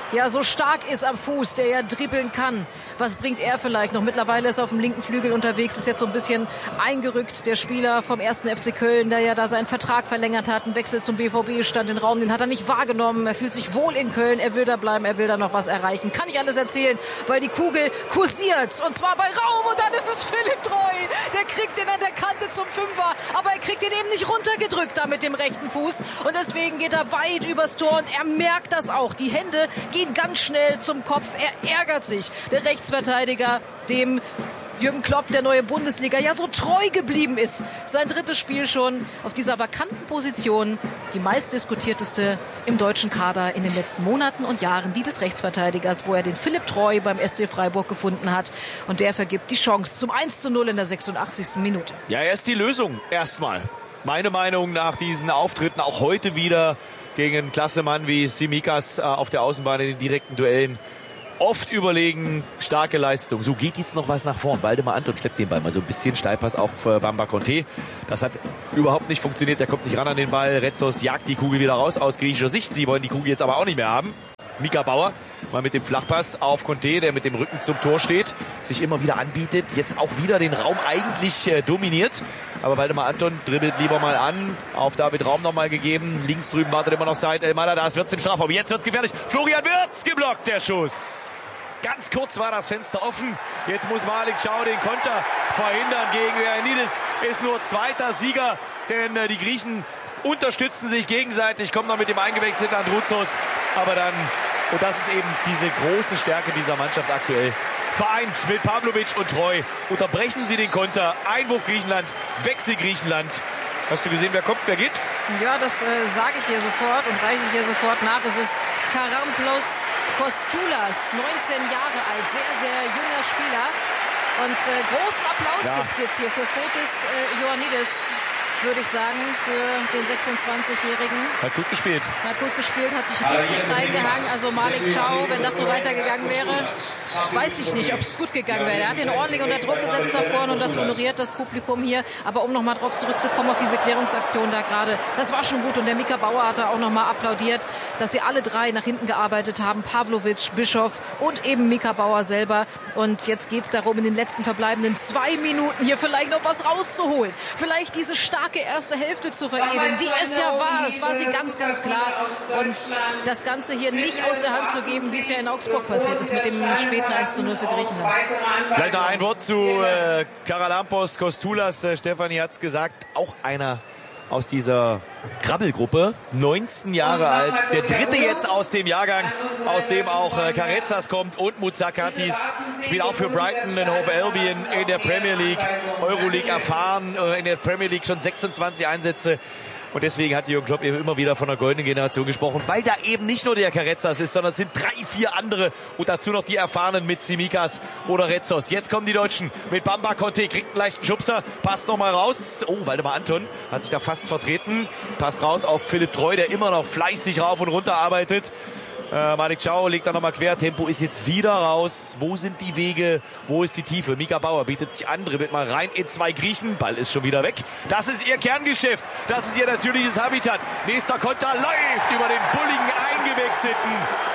ja so stark ist am Fuß, der ja dribbeln kann. Was bringt er vielleicht noch? Mittlerweile ist er auf dem linken Flügel unterwegs, ist jetzt so ein bisschen eingerückt, der Spieler vom 1. FC Köln, der ja da seinen Vertrag verlängert hat. Ein Wechsel zum BVB stand im Raum, den hat er nicht wahrgenommen. Er fühlt sich wohl in Köln, er will da bleiben, er will da noch was erreichen. Kann ich alles erzählen, weil die Kugel kursiert und zwar bei Raum und dann ist es Philipp Treu. Der kriegt den an der Kante zum Fünfer, aber er kriegt den eben nicht runtergedrückt da mit dem rechten Fuß und deswegen geht er weit übers Tor und er merkt das auch. Die Hände gehen ganz schnell zum Kopf, er ärgert sich. Der Rechtsverteidiger, dem Jürgen Klopp, der neue Bundesliga, ja so treu geblieben ist. Sein drittes Spiel schon auf dieser vakanten Position. Die meistdiskutierteste im deutschen Kader in den letzten Monaten und Jahren, die des Rechtsverteidigers, wo er den Philipp Treu beim SC Freiburg gefunden hat. Und der vergibt die Chance zum 1:0 in der 86. Minute. Ja, er ist die Lösung erstmal. Meine Meinung nach diesen Auftritten, auch heute wieder gegen einen Klassemann wie Tsimikas auf der Außenbahn in den direkten Duellen. Oft überlegen, starke Leistung. So geht jetzt noch was nach vorn. Waldemar Anton schleppt den Ball mal so ein bisschen. Steilpass auf Bamba Conte. Das hat überhaupt nicht funktioniert. Der kommt nicht ran an den Ball. Retzos jagt die Kugel wieder raus aus griechischer Sicht. Sie wollen die Kugel jetzt aber auch nicht mehr haben. Mika Bauer mal mit dem Flachpass auf Conte, der mit dem Rücken zum Tor steht, sich immer wieder anbietet, jetzt auch wieder den Raum eigentlich dominiert. Aber Waldemar Anton dribbelt lieber mal an, auf David Raum nochmal gegeben. Links drüben wartet immer noch Said El-Mallah, da wird's im Strafraum. Jetzt wird's gefährlich. Florian Wirtz geblockt, der Schuss. Ganz kurz war das Fenster offen. Jetzt muss Malik Chow den Konter verhindern gegen Ioannidis. Ist nur zweiter Sieger, denn die Griechen unterstützen sich gegenseitig. Kommt noch mit dem eingewechselten Androuzos. Aber dann, und das ist eben diese große Stärke dieser Mannschaft aktuell, vereint mit Pavlovic und Treu, unterbrechen sie den Konter. Einwurf Griechenland, Wechsel Griechenland. Hast du gesehen, wer kommt, wer geht? Ja, das sage ich hier sofort und reiche ich hier sofort nach. Es ist Karamplos Kostoulas, 19 Jahre alt, sehr, sehr junger Spieler. Und großen Applaus gibt's jetzt hier für Fotis Ioannidis, würde ich sagen, für den 26-Jährigen. Hat gut gespielt. Hat gut gespielt, hat sich richtig reingehangen. Also Malik Chow, wenn das so weitergegangen wäre, weiß ich nicht, ob es gut gegangen wäre. Er hat ihn ordentlich unter Druck gesetzt da vorne und das honoriert das Publikum hier. Aber um nochmal drauf zurückzukommen, auf diese Klärungsaktion da gerade, das war schon gut. Und der Mika Bauer hat da auch nochmal applaudiert, dass sie alle drei nach hinten gearbeitet haben. Pavlovic, Bischof und eben Mika Bauer selber. Und jetzt geht es darum, in den letzten verbleibenden 2 Minuten hier vielleicht noch was rauszuholen. Vielleicht diese starke erste Hälfte zu veredeln, die es ja war. Es war sie ganz, ganz klar. Und das Ganze hier nicht aus der Hand zu geben, wie es ja in Augsburg passiert ist mit dem späten 1:0 für Griechenland. Vielleicht noch ein Wort zu Karalampos Kostoulas. Stefanie hat es gesagt, auch einer aus dieser Krabbelgruppe, 19 Jahre alt, der dritte jetzt aus dem Jahrgang, aus dem auch Karezas kommt und Moutsakatis, spielt auch für Brighton and Hove Albion in der Premier League, Euroleague erfahren, in der Premier League schon 26 Einsätze. Und deswegen hat Jürgen Klopp eben immer wieder von der goldenen Generation gesprochen, weil da eben nicht nur der Karezas ist, sondern es sind 3, 4 andere und dazu noch die Erfahrenen mit Tsimikas oder Retzos. Jetzt kommen die Deutschen mit Bamba Conte, kriegt einen leichten Schubser, passt nochmal raus. Oh, Waldemar Anton hat sich da fast vertreten, passt raus auf Philipp Treu, der immer noch fleißig rauf und runter arbeitet. Malik Chow legt da nochmal quer. Tempo ist jetzt wieder raus. Wo sind die Wege? Wo ist die Tiefe? Mika Bauer bietet sich an, dribbelt mal rein in 2 Griechen. Ball ist schon wieder weg. Das ist ihr Kerngeschäft. Das ist ihr natürliches Habitat. Nächster Konter läuft über den bulligen eingewechselten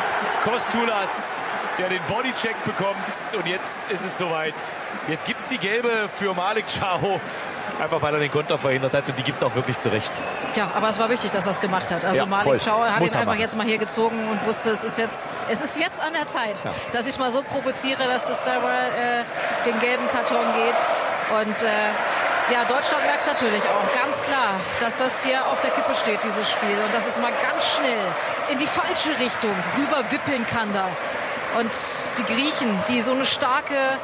Kostoulas, der den Bodycheck bekommt. Und jetzt ist es soweit. Jetzt gibt es die gelbe für Malik Chow. Einfach weil er den Konter verhindert hat und die gibt es auch wirklich zurecht. Ja, aber es war wichtig, dass er es gemacht hat. Also ja, Malik Chow hat ihn einfach jetzt mal hier gezogen und wusste, es ist jetzt an der Zeit, dass ich mal so provoziere, dass es da mal den gelben Karton geht. Und ja, Deutschland merkt es natürlich auch ganz klar, dass das hier auf der Kippe steht, dieses Spiel. Und dass es mal ganz schnell in die falsche Richtung rüber wippeln kann da. Und die Griechen, die so eine starke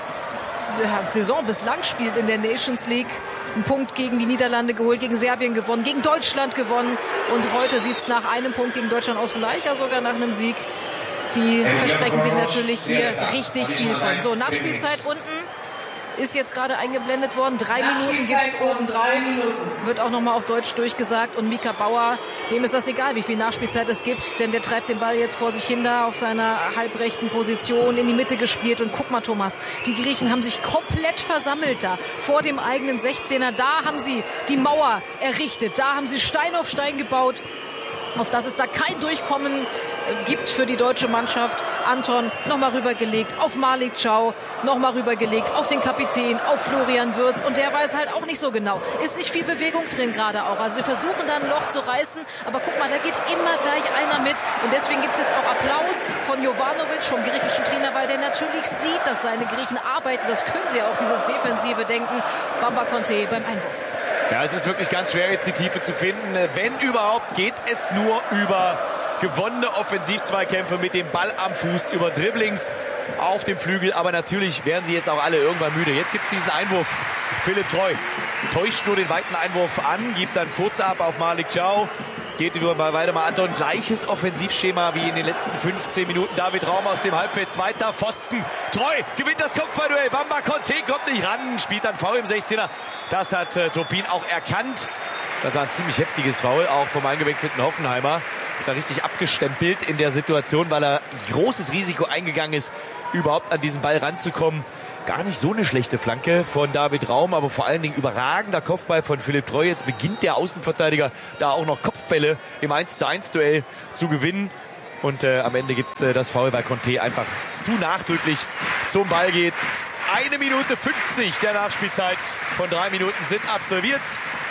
Saison bislang spielt in der Nations League, einen Punkt gegen die Niederlande geholt, gegen Serbien gewonnen, gegen Deutschland gewonnen und heute sieht es nach einem Punkt gegen Deutschland aus, vielleicht ja sogar nach einem Sieg. Die versprechen sich natürlich hier richtig viel von. So, Nachspielzeit unten ist jetzt gerade eingeblendet worden. 3 Minuten gibt es obendrauf. Wird auch nochmal auf Deutsch durchgesagt. Und Mika Bauer, dem ist das egal, wie viel Nachspielzeit es gibt. Denn der treibt den Ball jetzt vor sich hin da auf seiner halbrechten Position in die Mitte gespielt. Und guck mal, Thomas, die Griechen haben sich komplett versammelt da vor dem eigenen 16er. Da haben sie die Mauer errichtet. Da haben sie Stein auf Stein gebaut, auf das es da kein Durchkommen gibt für die deutsche Mannschaft. Anton nochmal rübergelegt auf Malik Chow, nochmal rübergelegt auf den Kapitän, auf Florian Wirtz. Und der weiß halt auch nicht so genau. Ist nicht viel Bewegung drin gerade auch. Also sie versuchen da ein Loch zu reißen. Aber guck mal, da geht immer gleich einer mit. Und deswegen gibt es jetzt auch Applaus von Jovanovic, vom griechischen Trainer, weil der natürlich sieht, dass seine Griechen arbeiten. Das können sie auch, dieses defensive Denken. Bamba Conte beim Einwurf. Ja, es ist wirklich ganz schwer, jetzt die Tiefe zu finden. Wenn überhaupt, geht es nur über gewonnene Offensivzweikämpfe mit dem Ball am Fuß, über Dribblings auf dem Flügel. Aber natürlich werden sie jetzt auch alle irgendwann müde. Jetzt gibt es diesen Einwurf. Philipp Treu täuscht nur den weiten Einwurf an, gibt dann kurz ab auf Malik Chow. Geht über Waldemar Anton. Gleiches Offensivschema wie in den letzten 15 Minuten. David Raum aus dem Halbfeld. Zweiter Pfosten. Treu gewinnt das Kopfballduell. Bamba Conte kommt nicht ran. Spielt dann Foul im 16er. Das hat Turpin auch erkannt. Das war ein ziemlich heftiges Foul, auch vom eingewechselten Hoffenheimer. Hat da richtig abgestempelt in der Situation, weil er großes Risiko eingegangen ist, überhaupt an diesen Ball ranzukommen. Gar nicht so eine schlechte Flanke von David Raum, aber vor allen Dingen überragender Kopfball von Philipp Treu. Jetzt beginnt der Außenverteidiger da auch noch Kopfbälle im 1:1-Duell zu gewinnen. Und am Ende gibt es das Foul bei Conte einfach zu nachdrücklich. Zum Ball geht 1 Minute 50 der Nachspielzeit von 3 Minuten sind absolviert.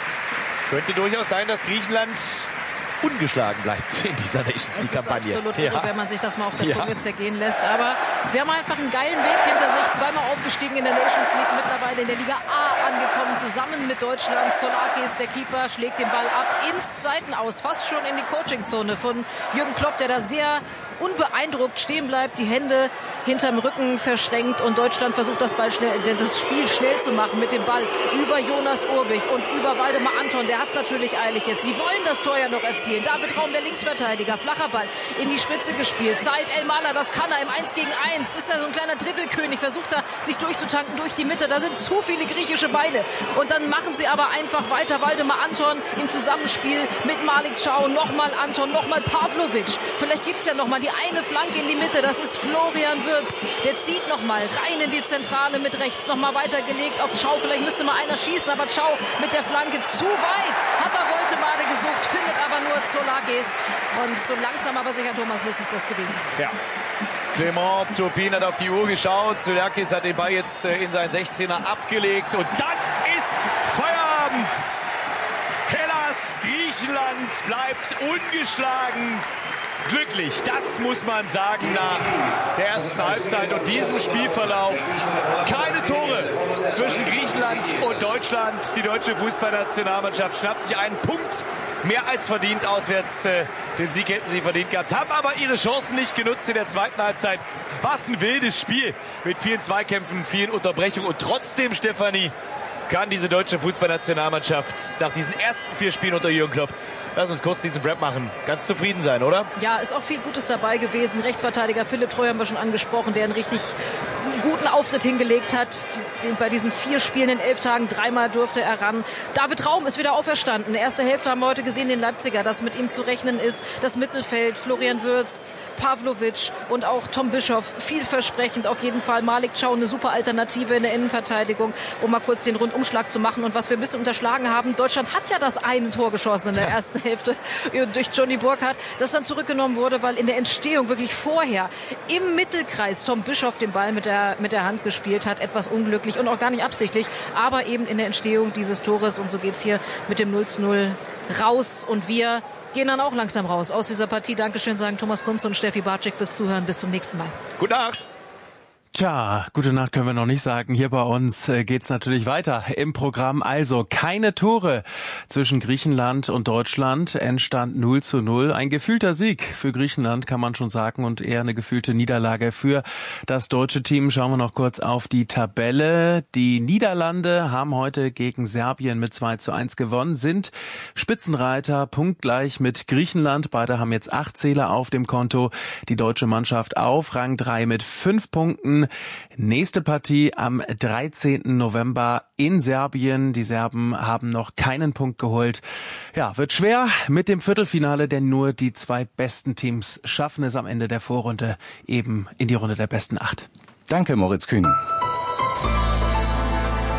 Könnte durchaus sein, dass Griechenland ungeschlagen bleibt in dieser Nations League-Kampagne. Das ist absolut irre, wenn man sich das mal auf der Zunge zergehen lässt. Aber sie haben einfach einen geilen Weg hinter sich. Zweimal aufgestiegen in der Nations League, mittlerweile in der Liga A angekommen, zusammen mit Deutschland. Solakis, der Keeper, schlägt den Ball ab ins Seitenaus, fast schon in die Coachingzone von Jürgen Klopp, der da sehr unbeeindruckt stehen bleibt, die Hände hinterm Rücken verschränkt und Deutschland versucht das Spiel schnell zu machen mit dem Ball über Jonas Urbich und über Waldemar Anton. Der hat es natürlich eilig jetzt. Sie wollen das Tor ja noch erzielen. David Raum, der Linksverteidiger, flacher Ball in die Spitze gespielt. Said El-Mala, das kann er im 1-gegen-1. Ist er so ein kleiner Dribbelkönig, versucht da sich durchzutanken durch die Mitte. Da sind zu viele griechische Beine. Und dann machen sie aber einfach weiter. Waldemar Anton im Zusammenspiel mit Malik Chow. Nochmal Anton, nochmal Pavlovic. Vielleicht gibt es ja nochmal die eine Flanke in die Mitte. Das ist Florian Wirtz. Der zieht nochmal rein in die Zentrale mit rechts. Nochmal weitergelegt auf Chow. Vielleicht müsste mal einer schießen, aber Chow mit der Flanke zu weit. Hat er Woltemade gesucht, findet aber nur Solakis. Und so langsam aber sicher, Thomas, müsste es das gewesen sein. Ja. Clement Turpin hat auf die Uhr geschaut. Solakis hat den Ball jetzt in seinen 16er abgelegt. Und dann ist Feierabend. Hellas, Griechenland bleibt ungeschlagen. Glücklich, das muss man sagen nach der ersten Halbzeit und diesem Spielverlauf. Keine Tore zwischen Griechenland und Deutschland. Die deutsche Fußballnationalmannschaft schnappt sich einen Punkt mehr als verdient auswärts. Den Sieg hätten sie verdient gehabt, haben aber ihre Chancen nicht genutzt in der zweiten Halbzeit. Was ein wildes Spiel mit vielen Zweikämpfen, vielen Unterbrechungen und trotzdem, Stefanie, kann diese deutsche Fußballnationalmannschaft nach diesen ersten 4 Spielen unter Jürgen Klopp, lass uns kurz diesen Rap machen, ganz zufrieden sein, oder? Ja, ist auch viel Gutes dabei gewesen. Rechtsverteidiger Philipp Treu haben wir schon angesprochen, der einen richtig guten Auftritt hingelegt hat. Bei diesen 4 Spielen in 11 Tagen 3-mal durfte er ran. David Raum ist wieder auferstanden. Erste Hälfte haben wir heute gesehen, den Leipziger, dass mit ihm zu rechnen ist. Das Mittelfeld, Florian Wirtz, Pavlovic und auch Tom Bischoff, vielversprechend auf jeden Fall. Malik Chow, eine super Alternative in der Innenverteidigung, um mal kurz den Rundumschlag zu machen. Und was wir ein bisschen unterschlagen haben, Deutschland hat ja das eine Tor geschossen in der ersten Hälfte durch Johnny Burkhardt, das dann zurückgenommen wurde, weil in der Entstehung wirklich vorher im Mittelkreis Tom Bischoff den Ball mit der Hand gespielt hat. Etwas unglücklich und auch gar nicht absichtlich, aber eben in der Entstehung dieses Tores. Und so geht's hier mit dem 0:0 raus. Und wir gehen dann auch langsam raus aus dieser Partie. Dankeschön, sagen Thomas Kunze und Steffi Bartschik fürs Zuhören. Bis zum nächsten Mal. Gute Nacht. Tja, gute Nacht können wir noch nicht sagen. Hier bei uns geht's natürlich weiter im Programm. Also keine Tore zwischen Griechenland und Deutschland. Endstand 0:0. Ein gefühlter Sieg für Griechenland, kann man schon sagen, und eher eine gefühlte Niederlage für das deutsche Team. Schauen wir noch kurz auf die Tabelle. Die Niederlande haben heute gegen Serbien mit 2:1 gewonnen, sind Spitzenreiter, punktgleich mit Griechenland. Beide haben jetzt 8 Zähler auf dem Konto. Die deutsche Mannschaft auf Rang 3 mit 5 Punkten. Nächste Partie am 13. November in Serbien. Die Serben haben noch keinen Punkt geholt. Ja, wird schwer mit dem Viertelfinale, denn nur die 2 besten Teams schaffen es am Ende der Vorrunde eben in die Runde der besten 8. Danke, Moritz Kühn.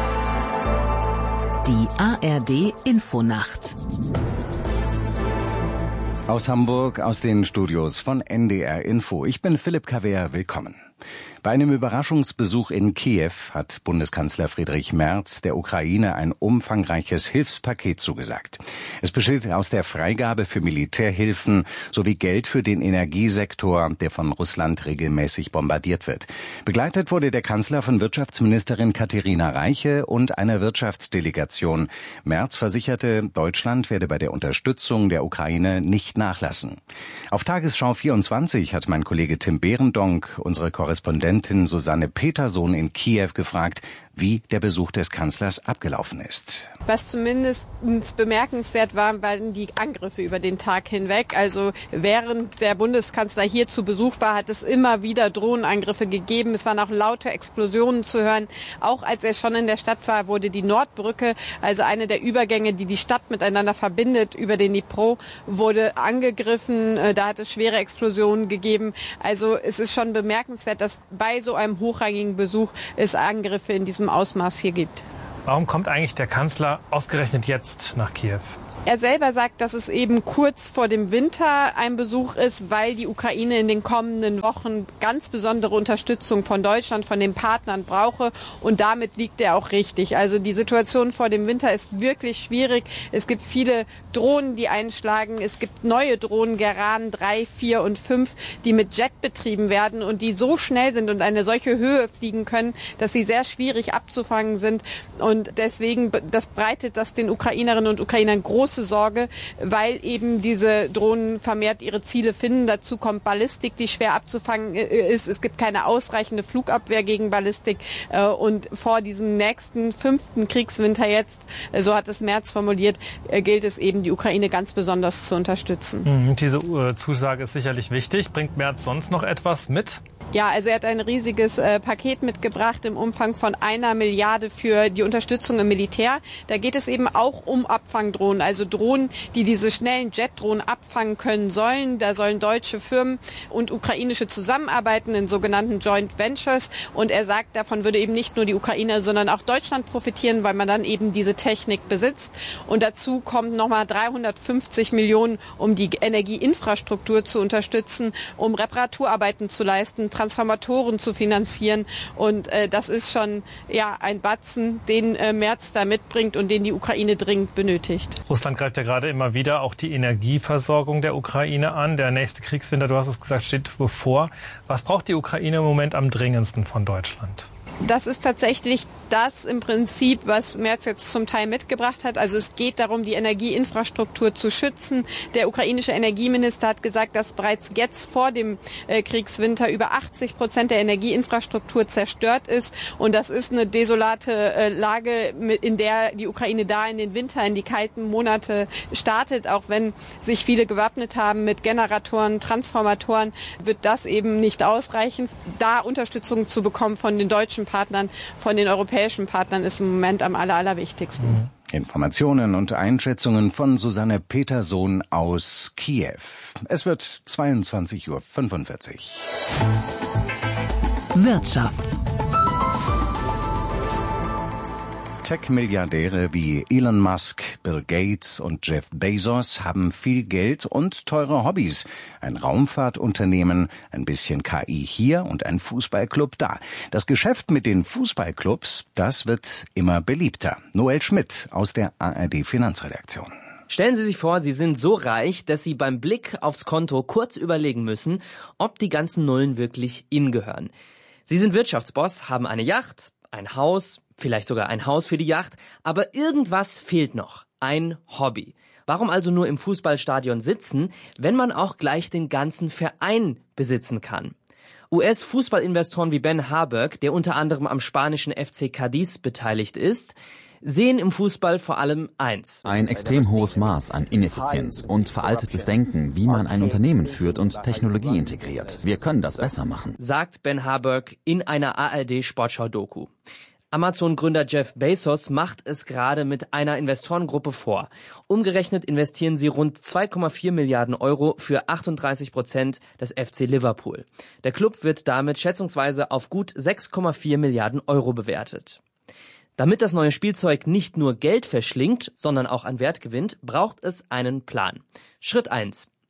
Die ARD Infonacht. Aus Hamburg, aus den Studios von NDR Info. Ich bin Philipp Kawehr, willkommen. Bei einem Überraschungsbesuch in Kiew hat Bundeskanzler Friedrich Merz der Ukraine ein umfangreiches Hilfspaket zugesagt. Es besteht aus der Freigabe für Militärhilfen sowie Geld für den Energiesektor, der von Russland regelmäßig bombardiert wird. Begleitet wurde der Kanzler von Wirtschaftsministerin Katharina Reiche und einer Wirtschaftsdelegation. Merz versicherte, Deutschland werde bei der Unterstützung der Ukraine nicht nachlassen. Auf Tagesschau 24 hat mein Kollege Tim Behrendonck unsere Korrespondentin Susanne Petersohn in Kiew gefragt, wie der Besuch des Kanzlers abgelaufen ist. Was zumindest bemerkenswert war, waren die Angriffe über den Tag hinweg. Also während der Bundeskanzler hier zu Besuch war, hat es immer wieder Drohnenangriffe gegeben. Es waren auch laute Explosionen zu hören. Auch als er schon in der Stadt war, wurde die Nordbrücke, also eine der Übergänge, die die Stadt miteinander verbindet, über den Dnipro, wurde angegriffen. Da hat es schwere Explosionen gegeben. Also es ist schon bemerkenswert, dass bei so einem hochrangigen Besuch es Angriffe in diesem Ausmaß hier gibt. Warum kommt eigentlich der Kanzler ausgerechnet jetzt nach Kiew? Er selber sagt, dass es eben kurz vor dem Winter ein Besuch ist, weil die Ukraine in den kommenden Wochen ganz besondere Unterstützung von Deutschland, von den Partnern brauche. Und damit liegt er auch richtig. Also die Situation vor dem Winter ist wirklich schwierig. Es gibt viele Drohnen, die einschlagen. Es gibt neue Drohnen, Geran 3, 4 und 5, die mit Jet betrieben werden und die so schnell sind und eine solche Höhe fliegen können, dass sie sehr schwierig abzufangen sind. Und deswegen breitet das den Ukrainerinnen und Ukrainern große Sorge, weil eben diese Drohnen vermehrt ihre Ziele finden. Dazu kommt Ballistik, die schwer abzufangen ist. Es gibt keine ausreichende Flugabwehr gegen Ballistik. Und vor diesem nächsten 5. Kriegswinter jetzt, so hat es Merz formuliert, gilt es eben, die Ukraine ganz besonders zu unterstützen. Diese Zusage ist sicherlich wichtig. Bringt Merz sonst noch etwas mit? Ja, also er hat ein riesiges Paket mitgebracht im Umfang von 1 Milliarde für die Unterstützung im Militär. Da geht es eben auch um Abfangdrohnen, also Drohnen, die diese schnellen Jetdrohnen abfangen können sollen. Da sollen deutsche Firmen und ukrainische zusammenarbeiten in sogenannten Joint Ventures. Und er sagt, davon würde eben nicht nur die Ukraine, sondern auch Deutschland profitieren, weil man dann eben diese Technik besitzt. Und dazu kommt nochmal 350 Millionen, um die Energieinfrastruktur zu unterstützen, um Reparaturarbeiten zu leisten, Transformatoren zu finanzieren. Und das ist schon ein Batzen, den Merz da mitbringt und den die Ukraine dringend benötigt. Russland greift ja gerade immer wieder auch die Energieversorgung der Ukraine an. Der nächste Kriegswinter, du hast es gesagt, steht bevor. Was braucht die Ukraine im Moment am dringendsten von Deutschland? Das ist tatsächlich das im Prinzip, was Merz jetzt zum Teil mitgebracht hat. Also es geht darum, die Energieinfrastruktur zu schützen. Der ukrainische Energieminister hat gesagt, dass bereits jetzt vor dem Kriegswinter über 80% der Energieinfrastruktur zerstört ist. Und das ist eine desolate Lage, in der die Ukraine da in den Winter, in die kalten Monate startet. Auch wenn sich viele gewappnet haben mit Generatoren, Transformatoren, wird das eben nicht ausreichen. Da Unterstützung zu bekommen von den deutschen Partnern, von den europäischen Partnern ist im Moment am allerwichtigsten. Informationen und Einschätzungen von Susanne Petersohn aus Kiew. Es wird 22:45 Uhr. Wirtschaft. Tech-Milliardäre wie Elon Musk, Bill Gates und Jeff Bezos haben viel Geld und teure Hobbys. Ein Raumfahrtunternehmen, ein bisschen KI hier und ein Fußballclub da. Das Geschäft mit den Fußballclubs, das wird immer beliebter. Noel Schmidt aus der ARD Finanzredaktion. Stellen Sie sich vor, Sie sind so reich, dass Sie beim Blick aufs Konto kurz überlegen müssen, ob die ganzen Nullen wirklich Ihnen gehören. Sie sind Wirtschaftsboss, haben eine Yacht, ein Haus, vielleicht sogar ein Haus für die Yacht, aber irgendwas fehlt noch. Ein Hobby. Warum also nur im Fußballstadion sitzen, wenn man auch gleich den ganzen Verein besitzen kann? US-Fußballinvestoren wie Ben Harburg, der unter anderem am spanischen FC Cadiz beteiligt ist, sehen im Fußball vor allem eins. Ein extrem hohes Maß an Ineffizienz und veraltetes Denken, wie man ein Unternehmen führt und Technologie integriert. Wir können das besser machen, sagt Ben Harburg in einer ARD-Sportschau-Doku. Amazon-Gründer Jeff Bezos macht es gerade mit einer Investorengruppe vor. Umgerechnet investieren sie rund 2,4 Milliarden Euro für 38% des FC Liverpool. Der Club wird damit schätzungsweise auf gut 6,4 Milliarden Euro bewertet. Damit das neue Spielzeug nicht nur Geld verschlingt, sondern auch an Wert gewinnt, braucht es einen Plan. Schritt 1.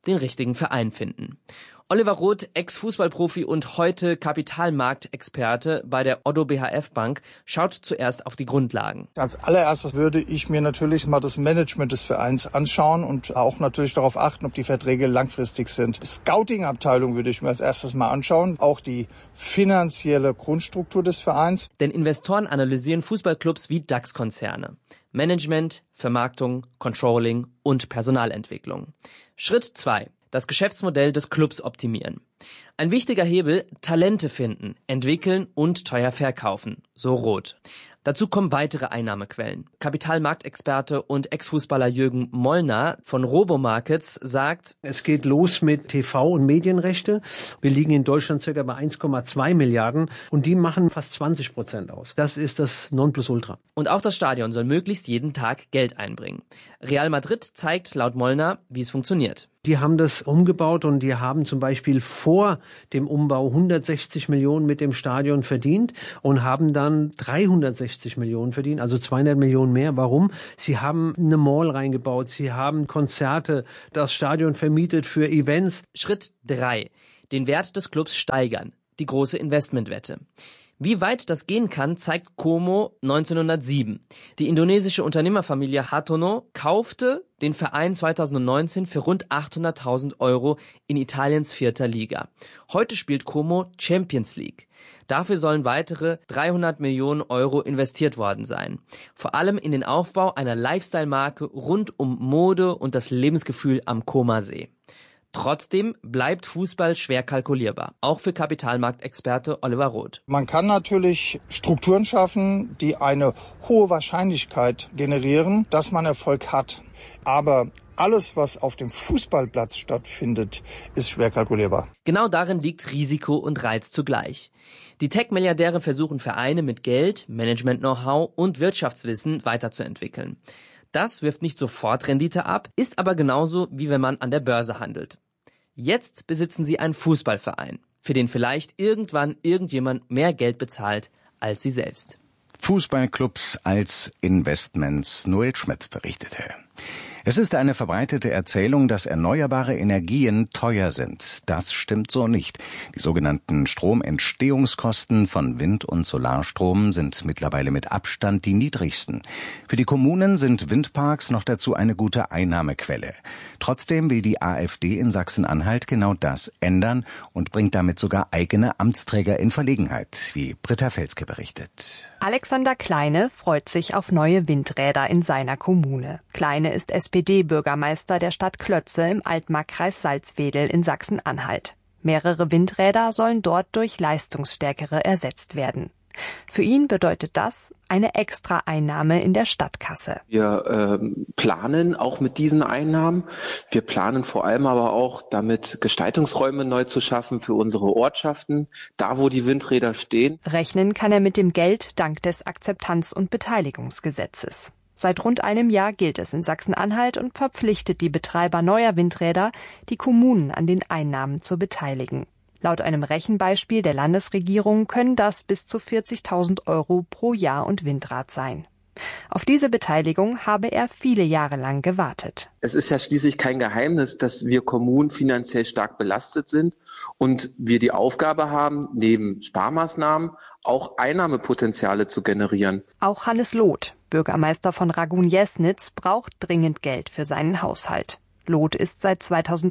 den richtigen Verein finden. Oliver Roth, Ex-Fußballprofi und heute Kapitalmarktexperte bei der Oddo BHF Bank, schaut zuerst auf die Grundlagen. Als allererstes würde ich mir natürlich mal das Management des Vereins anschauen und auch natürlich darauf achten, ob die Verträge langfristig sind. Die Scouting-Abteilung würde ich mir als erstes mal anschauen, auch die finanzielle Grundstruktur des Vereins. Denn Investoren analysieren Fußballclubs wie DAX-Konzerne. Management, Vermarktung, Controlling und Personalentwicklung. Schritt 2. Das Geschäftsmodell des Clubs optimieren. Ein wichtiger Hebel, Talente finden, entwickeln und teuer verkaufen, so Roth. Dazu kommen weitere Einnahmequellen. Kapitalmarktexperte und Ex-Fußballer Jürgen Mollner von Robomarkets sagt: Es geht los mit TV- und Medienrechte. Wir liegen in Deutschland circa bei 1,2 Milliarden und die machen fast 20% aus. Das ist das Nonplusultra. Und auch das Stadion soll möglichst jeden Tag Geld einbringen. Real Madrid zeigt laut Mollner, wie es funktioniert. Die haben das umgebaut und die haben zum Beispiel vor dem Umbau 160 Millionen mit dem Stadion verdient und haben dann 360 Millionen verdient, also 200 Millionen mehr. Warum? Sie haben eine Mall reingebaut, sie haben Konzerte, das Stadion vermietet für Events. Schritt 3. Den Wert des Clubs steigern. Die große Investmentwette. Wie weit das gehen kann, zeigt Como 1907. Die indonesische Unternehmerfamilie Hartono kaufte den Verein 2019 für rund 800.000 Euro in Italiens 4. Liga. Heute spielt Como Champions League. Dafür sollen weitere 300 Millionen Euro investiert worden sein. Vor allem in den Aufbau einer Lifestyle-Marke rund um Mode und das Lebensgefühl am Comer-See. Trotzdem bleibt Fußball schwer kalkulierbar, auch für Kapitalmarktexperte Oliver Roth. Man kann natürlich Strukturen schaffen, die eine hohe Wahrscheinlichkeit generieren, dass man Erfolg hat. Aber alles, was auf dem Fußballplatz stattfindet, ist schwer kalkulierbar. Genau darin liegt Risiko und Reiz zugleich. Die Tech-Milliardäre versuchen Vereine mit Geld, Management-Know-how und Wirtschaftswissen weiterzuentwickeln. Das wirft nicht sofort Rendite ab, ist aber genauso, wie wenn man an der Börse handelt. Jetzt besitzen sie einen Fußballverein, für den vielleicht irgendwann irgendjemand mehr Geld bezahlt als sie selbst. Fußballclubs als Investments. Noel Schmidt berichtete. Es ist eine verbreitete Erzählung, dass erneuerbare Energien teuer sind. Das stimmt so nicht. Die sogenannten Stromentstehungskosten von Wind- und Solarstrom sind mittlerweile mit Abstand die niedrigsten. Für die Kommunen sind Windparks noch dazu eine gute Einnahmequelle. Trotzdem will die AfD in Sachsen-Anhalt genau das ändern und bringt damit sogar eigene Amtsträger in Verlegenheit, wie Britta Felske berichtet. Alexander Kleine freut sich auf neue Windräder in seiner Kommune. Kleine ist SPD-Bürgermeister der Stadt Klötze im Altmarkkreis Salzwedel in Sachsen-Anhalt. Mehrere Windräder sollen dort durch leistungsstärkere ersetzt werden. Für ihn bedeutet das eine Extra-Einnahme in der Stadtkasse. Wir planen auch mit diesen Einnahmen. Wir planen vor allem aber auch damit, Gestaltungsräume neu zu schaffen für unsere Ortschaften, da wo die Windräder stehen. Rechnen kann er mit dem Geld dank des Akzeptanz- und Beteiligungsgesetzes. Seit rund einem Jahr gilt es in Sachsen-Anhalt und verpflichtet die Betreiber neuer Windräder, die Kommunen an den Einnahmen zu beteiligen. Laut einem Rechenbeispiel der Landesregierung können das bis zu 40.000 Euro pro Jahr und Windrad sein. Auf diese Beteiligung habe er viele Jahre lang gewartet. Es ist ja schließlich kein Geheimnis, dass wir Kommunen finanziell stark belastet sind und wir die Aufgabe haben, neben Sparmaßnahmen auch Einnahmepotenziale zu generieren. Auch Hannes Loth, Bürgermeister von Ragun-Jesnitz, braucht dringend Geld für seinen Haushalt. Loth ist seit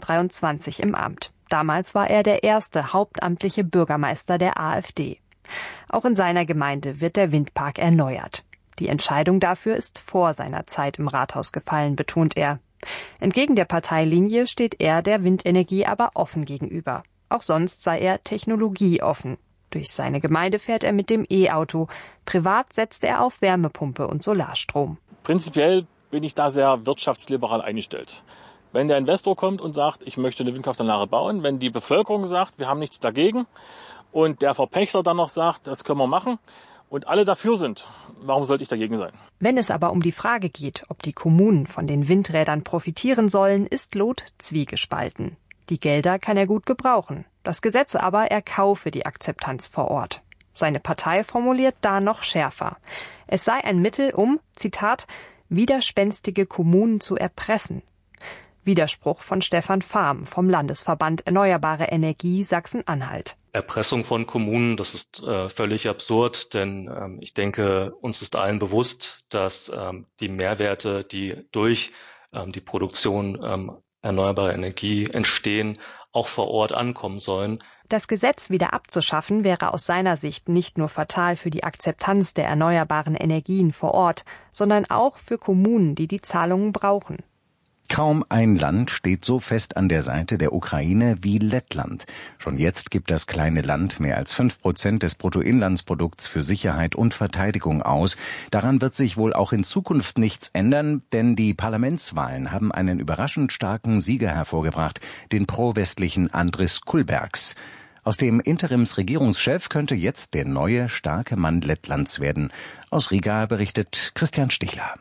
2023 im Amt. Damals war er der erste hauptamtliche Bürgermeister der AfD. Auch in seiner Gemeinde wird der Windpark erneuert. Die Entscheidung dafür ist vor seiner Zeit im Rathaus gefallen, betont er. Entgegen der Parteilinie steht er der Windenergie aber offen gegenüber. Auch sonst sei er technologieoffen. Durch seine Gemeinde fährt er mit dem E-Auto. Privat setzt er auf Wärmepumpe und Solarstrom. Prinzipiell bin ich da sehr wirtschaftsliberal eingestellt. Wenn der Investor kommt und sagt, ich möchte eine Windkraftanlage bauen, wenn die Bevölkerung sagt, wir haben nichts dagegen und der Verpächter dann noch sagt, das können wir machen und alle dafür sind, warum sollte ich dagegen sein? Wenn es aber um die Frage geht, ob die Kommunen von den Windrädern profitieren sollen, ist Loth zwiegespalten. Die Gelder kann er gut gebrauchen. Das Gesetz aber, er kaufe die Akzeptanz vor Ort. Seine Partei formuliert da noch schärfer. Es sei ein Mittel, um, Zitat, widerspenstige Kommunen zu erpressen. Widerspruch von Stefan Farm vom Landesverband Erneuerbare Energie Sachsen-Anhalt. Erpressung von Kommunen, das ist völlig absurd, denn ich denke, uns ist allen bewusst, dass die Mehrwerte, die durch die Produktion erneuerbarer Energie entstehen, auch vor Ort ankommen sollen. Das Gesetz wieder abzuschaffen wäre aus seiner Sicht nicht nur fatal für die Akzeptanz der erneuerbaren Energien vor Ort, sondern auch für Kommunen, die die Zahlungen brauchen. Kaum ein Land steht so fest an der Seite der Ukraine wie Lettland. Schon jetzt gibt das kleine Land mehr als 5% des Bruttoinlandsprodukts für Sicherheit und Verteidigung aus. Daran wird sich wohl auch in Zukunft nichts ändern, denn die Parlamentswahlen haben einen überraschend starken Sieger hervorgebracht, den pro-westlichen Andris Kulbergs. Aus dem Interimsregierungschef könnte jetzt der neue, starke Mann Lettlands werden. Aus Riga berichtet Christian Stichler.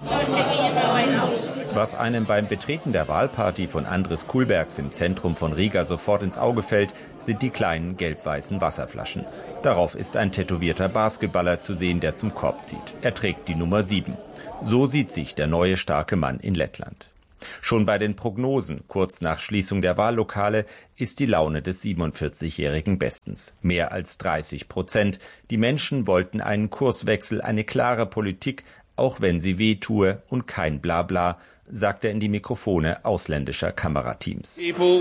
Was einem beim Betreten der Wahlparty von Andris Kulbergs im Zentrum von Riga sofort ins Auge fällt, sind die kleinen gelb-weißen Wasserflaschen. Darauf ist ein tätowierter Basketballer zu sehen, der zum Korb zieht. Er trägt die Nummer 7. So sieht sich der neue starke Mann in Lettland. Schon bei den Prognosen, kurz nach Schließung der Wahllokale, ist die Laune des 47-Jährigen bestens. Mehr als 30%. Die Menschen wollten einen Kurswechsel, eine klare Politik, auch wenn sie weh tue und kein Blabla, sagt er in die Mikrofone ausländischer Kamerateams.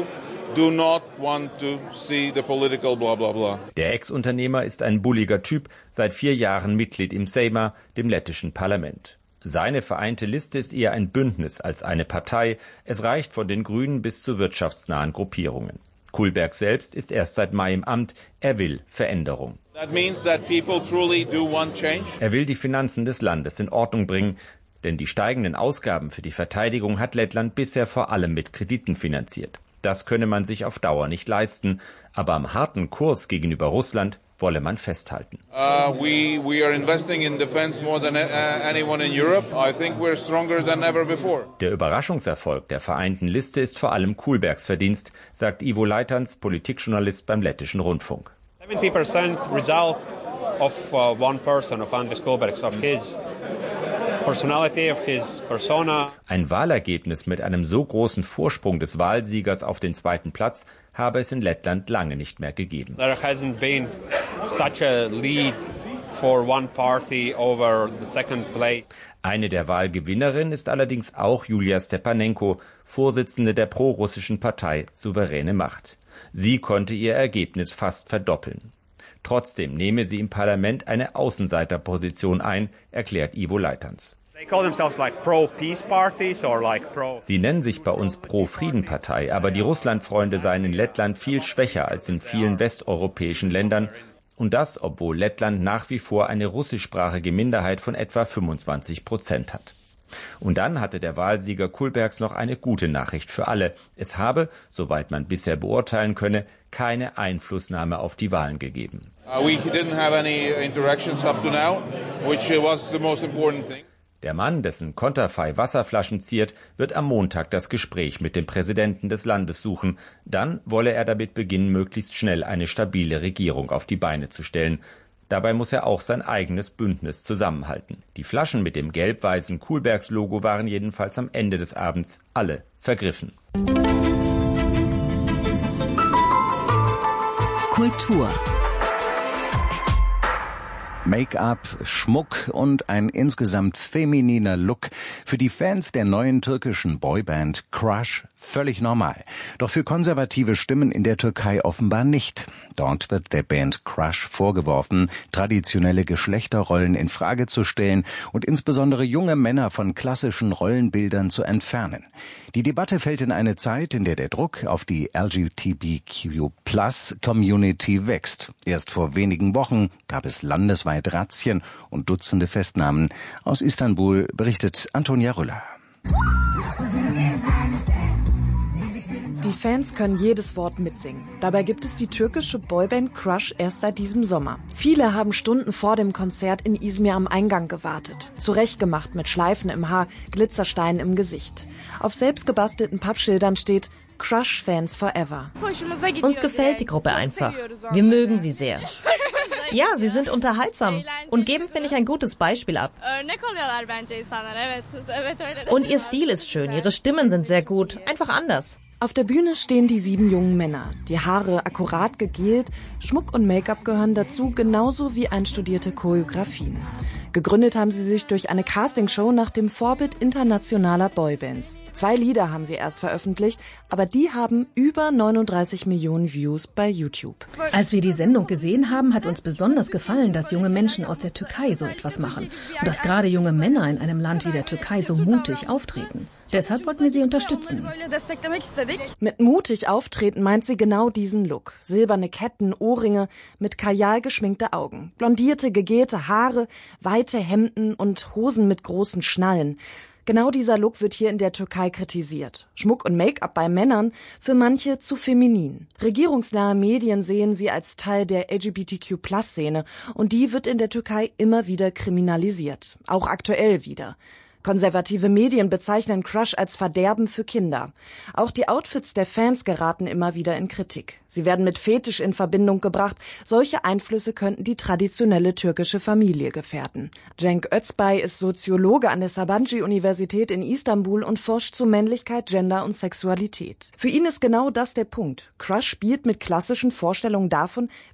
Der Ex-Unternehmer ist ein bulliger Typ, seit 4 Jahren Mitglied im Sejma, dem lettischen Parlament. Seine vereinte Liste ist eher ein Bündnis als eine Partei. Es reicht von den Grünen bis zu wirtschaftsnahen Gruppierungen. Kulberg selbst ist erst seit Mai im Amt. Er will Veränderung. Er will die Finanzen des Landes in Ordnung bringen, denn die steigenden Ausgaben für die Verteidigung hat Lettland bisher vor allem mit Krediten finanziert. Das könne man sich auf Dauer nicht leisten, aber am harten Kurs gegenüber Russland wolle man festhalten. Der Überraschungserfolg der vereinten Liste ist vor allem Kulbergs Verdienst, sagt Ivo Leitans, Politikjournalist beim Lettischen Rundfunk. 70% result of one person, of Andris Kulbergs, of his personality, of his persona. Ein Wahlergebnis mit einem so großen Vorsprung des Wahlsiegers auf den zweiten Platz habe es in Lettland lange nicht mehr gegeben. There hasn't been such a lead for one party over the second place. Eine der Wahlgewinnerinnen ist allerdings auch Julia Stepanenko, Vorsitzende der prorussischen Partei Souveräne Macht. Sie konnte ihr Ergebnis fast verdoppeln. Trotzdem nehme sie im Parlament eine Außenseiterposition ein, erklärt Ivo Leitans. Sie nennen sich bei uns Pro-Frieden-Partei, aber die Russlandfreunde seien in Lettland viel schwächer als in vielen westeuropäischen Ländern. Und das, obwohl Lettland nach wie vor eine russischsprachige Minderheit von etwa 25% hat. Und dann hatte der Wahlsieger Kulbergs noch eine gute Nachricht für alle. Es habe, soweit man bisher beurteilen könne, keine Einflussnahme auf die Wahlen gegeben. Der Mann, dessen Konterfei Wasserflaschen ziert, wird am Montag das Gespräch mit dem Präsidenten des Landes suchen. Dann wolle er damit beginnen, möglichst schnell eine stabile Regierung auf die Beine zu stellen. Dabei muss er auch sein eigenes Bündnis zusammenhalten. Die Flaschen mit dem gelb-weißen Kulbergs-Logo waren jedenfalls am Ende des Abends alle vergriffen. Kultur. Make-up, Schmuck und ein insgesamt femininer Look. Für die Fans der neuen türkischen Boyband Crush völlig normal. Doch für konservative Stimmen in der Türkei offenbar nicht. Dort wird der Band Crush vorgeworfen, traditionelle Geschlechterrollen in Frage zu stellen und insbesondere junge Männer von klassischen Rollenbildern zu entfernen. Die Debatte fällt in eine Zeit, in der der Druck auf die LGBTQ+-Community wächst. Erst vor wenigen Wochen gab es landesweit Razzien und Dutzende Festnahmen. Aus Istanbul berichtet Antonia Rüller. Die Fans können jedes Wort mitsingen. Dabei gibt es die türkische Boyband Crush erst seit diesem Sommer. Viele haben Stunden vor dem Konzert in Izmir am Eingang gewartet. Zurechtgemacht mit Schleifen im Haar, Glitzersteinen im Gesicht. Auf selbstgebastelten Pappschildern steht Crush Fans Forever. Uns gefällt die Gruppe einfach. Wir mögen sie sehr. Ja, sie sind unterhaltsam und geben, finde ich, ein gutes Beispiel ab. Und ihr Stil ist schön, ihre Stimmen sind sehr gut, einfach anders. Auf der Bühne stehen die 7 jungen Männer. Die Haare akkurat gegelt, Schmuck und Make-up gehören dazu, genauso wie einstudierte Choreografien. Gegründet haben sie sich durch eine Castingshow nach dem Vorbild internationaler Boybands. 2 Lieder haben sie erst veröffentlicht, aber die haben über 39 Millionen Views bei YouTube. Als wir die Sendung gesehen haben, hat uns besonders gefallen, dass junge Menschen aus der Türkei so etwas machen und dass gerade junge Männer in einem Land wie der Türkei so mutig auftreten. Deshalb wollten wir sie unterstützen. Mit mutig auftreten meint sie genau diesen Look. Silberne Ketten, Ohrringe, mit Kajal geschminkte Augen, blondierte, gegelte Haare, weite Hemden und Hosen mit großen Schnallen. Genau dieser Look wird hier in der Türkei kritisiert. Schmuck und Make-up bei Männern für manche zu feminin. Regierungsnahe Medien sehen sie als Teil der LGBTQ+-Szene und die wird in der Türkei immer wieder kriminalisiert. Auch aktuell wieder. Konservative Medien bezeichnen Crush als Verderben für Kinder. Auch die Outfits der Fans geraten immer wieder in Kritik. Sie werden mit Fetisch in Verbindung gebracht. Solche Einflüsse könnten die traditionelle türkische Familie gefährden. Cenk Özbay ist Soziologe an der Sabancı-Universität in Istanbul und forscht zu Männlichkeit, Gender und Sexualität. Für ihn ist genau das der Punkt. Crush spielt mit klassischen Vorstellungen davon,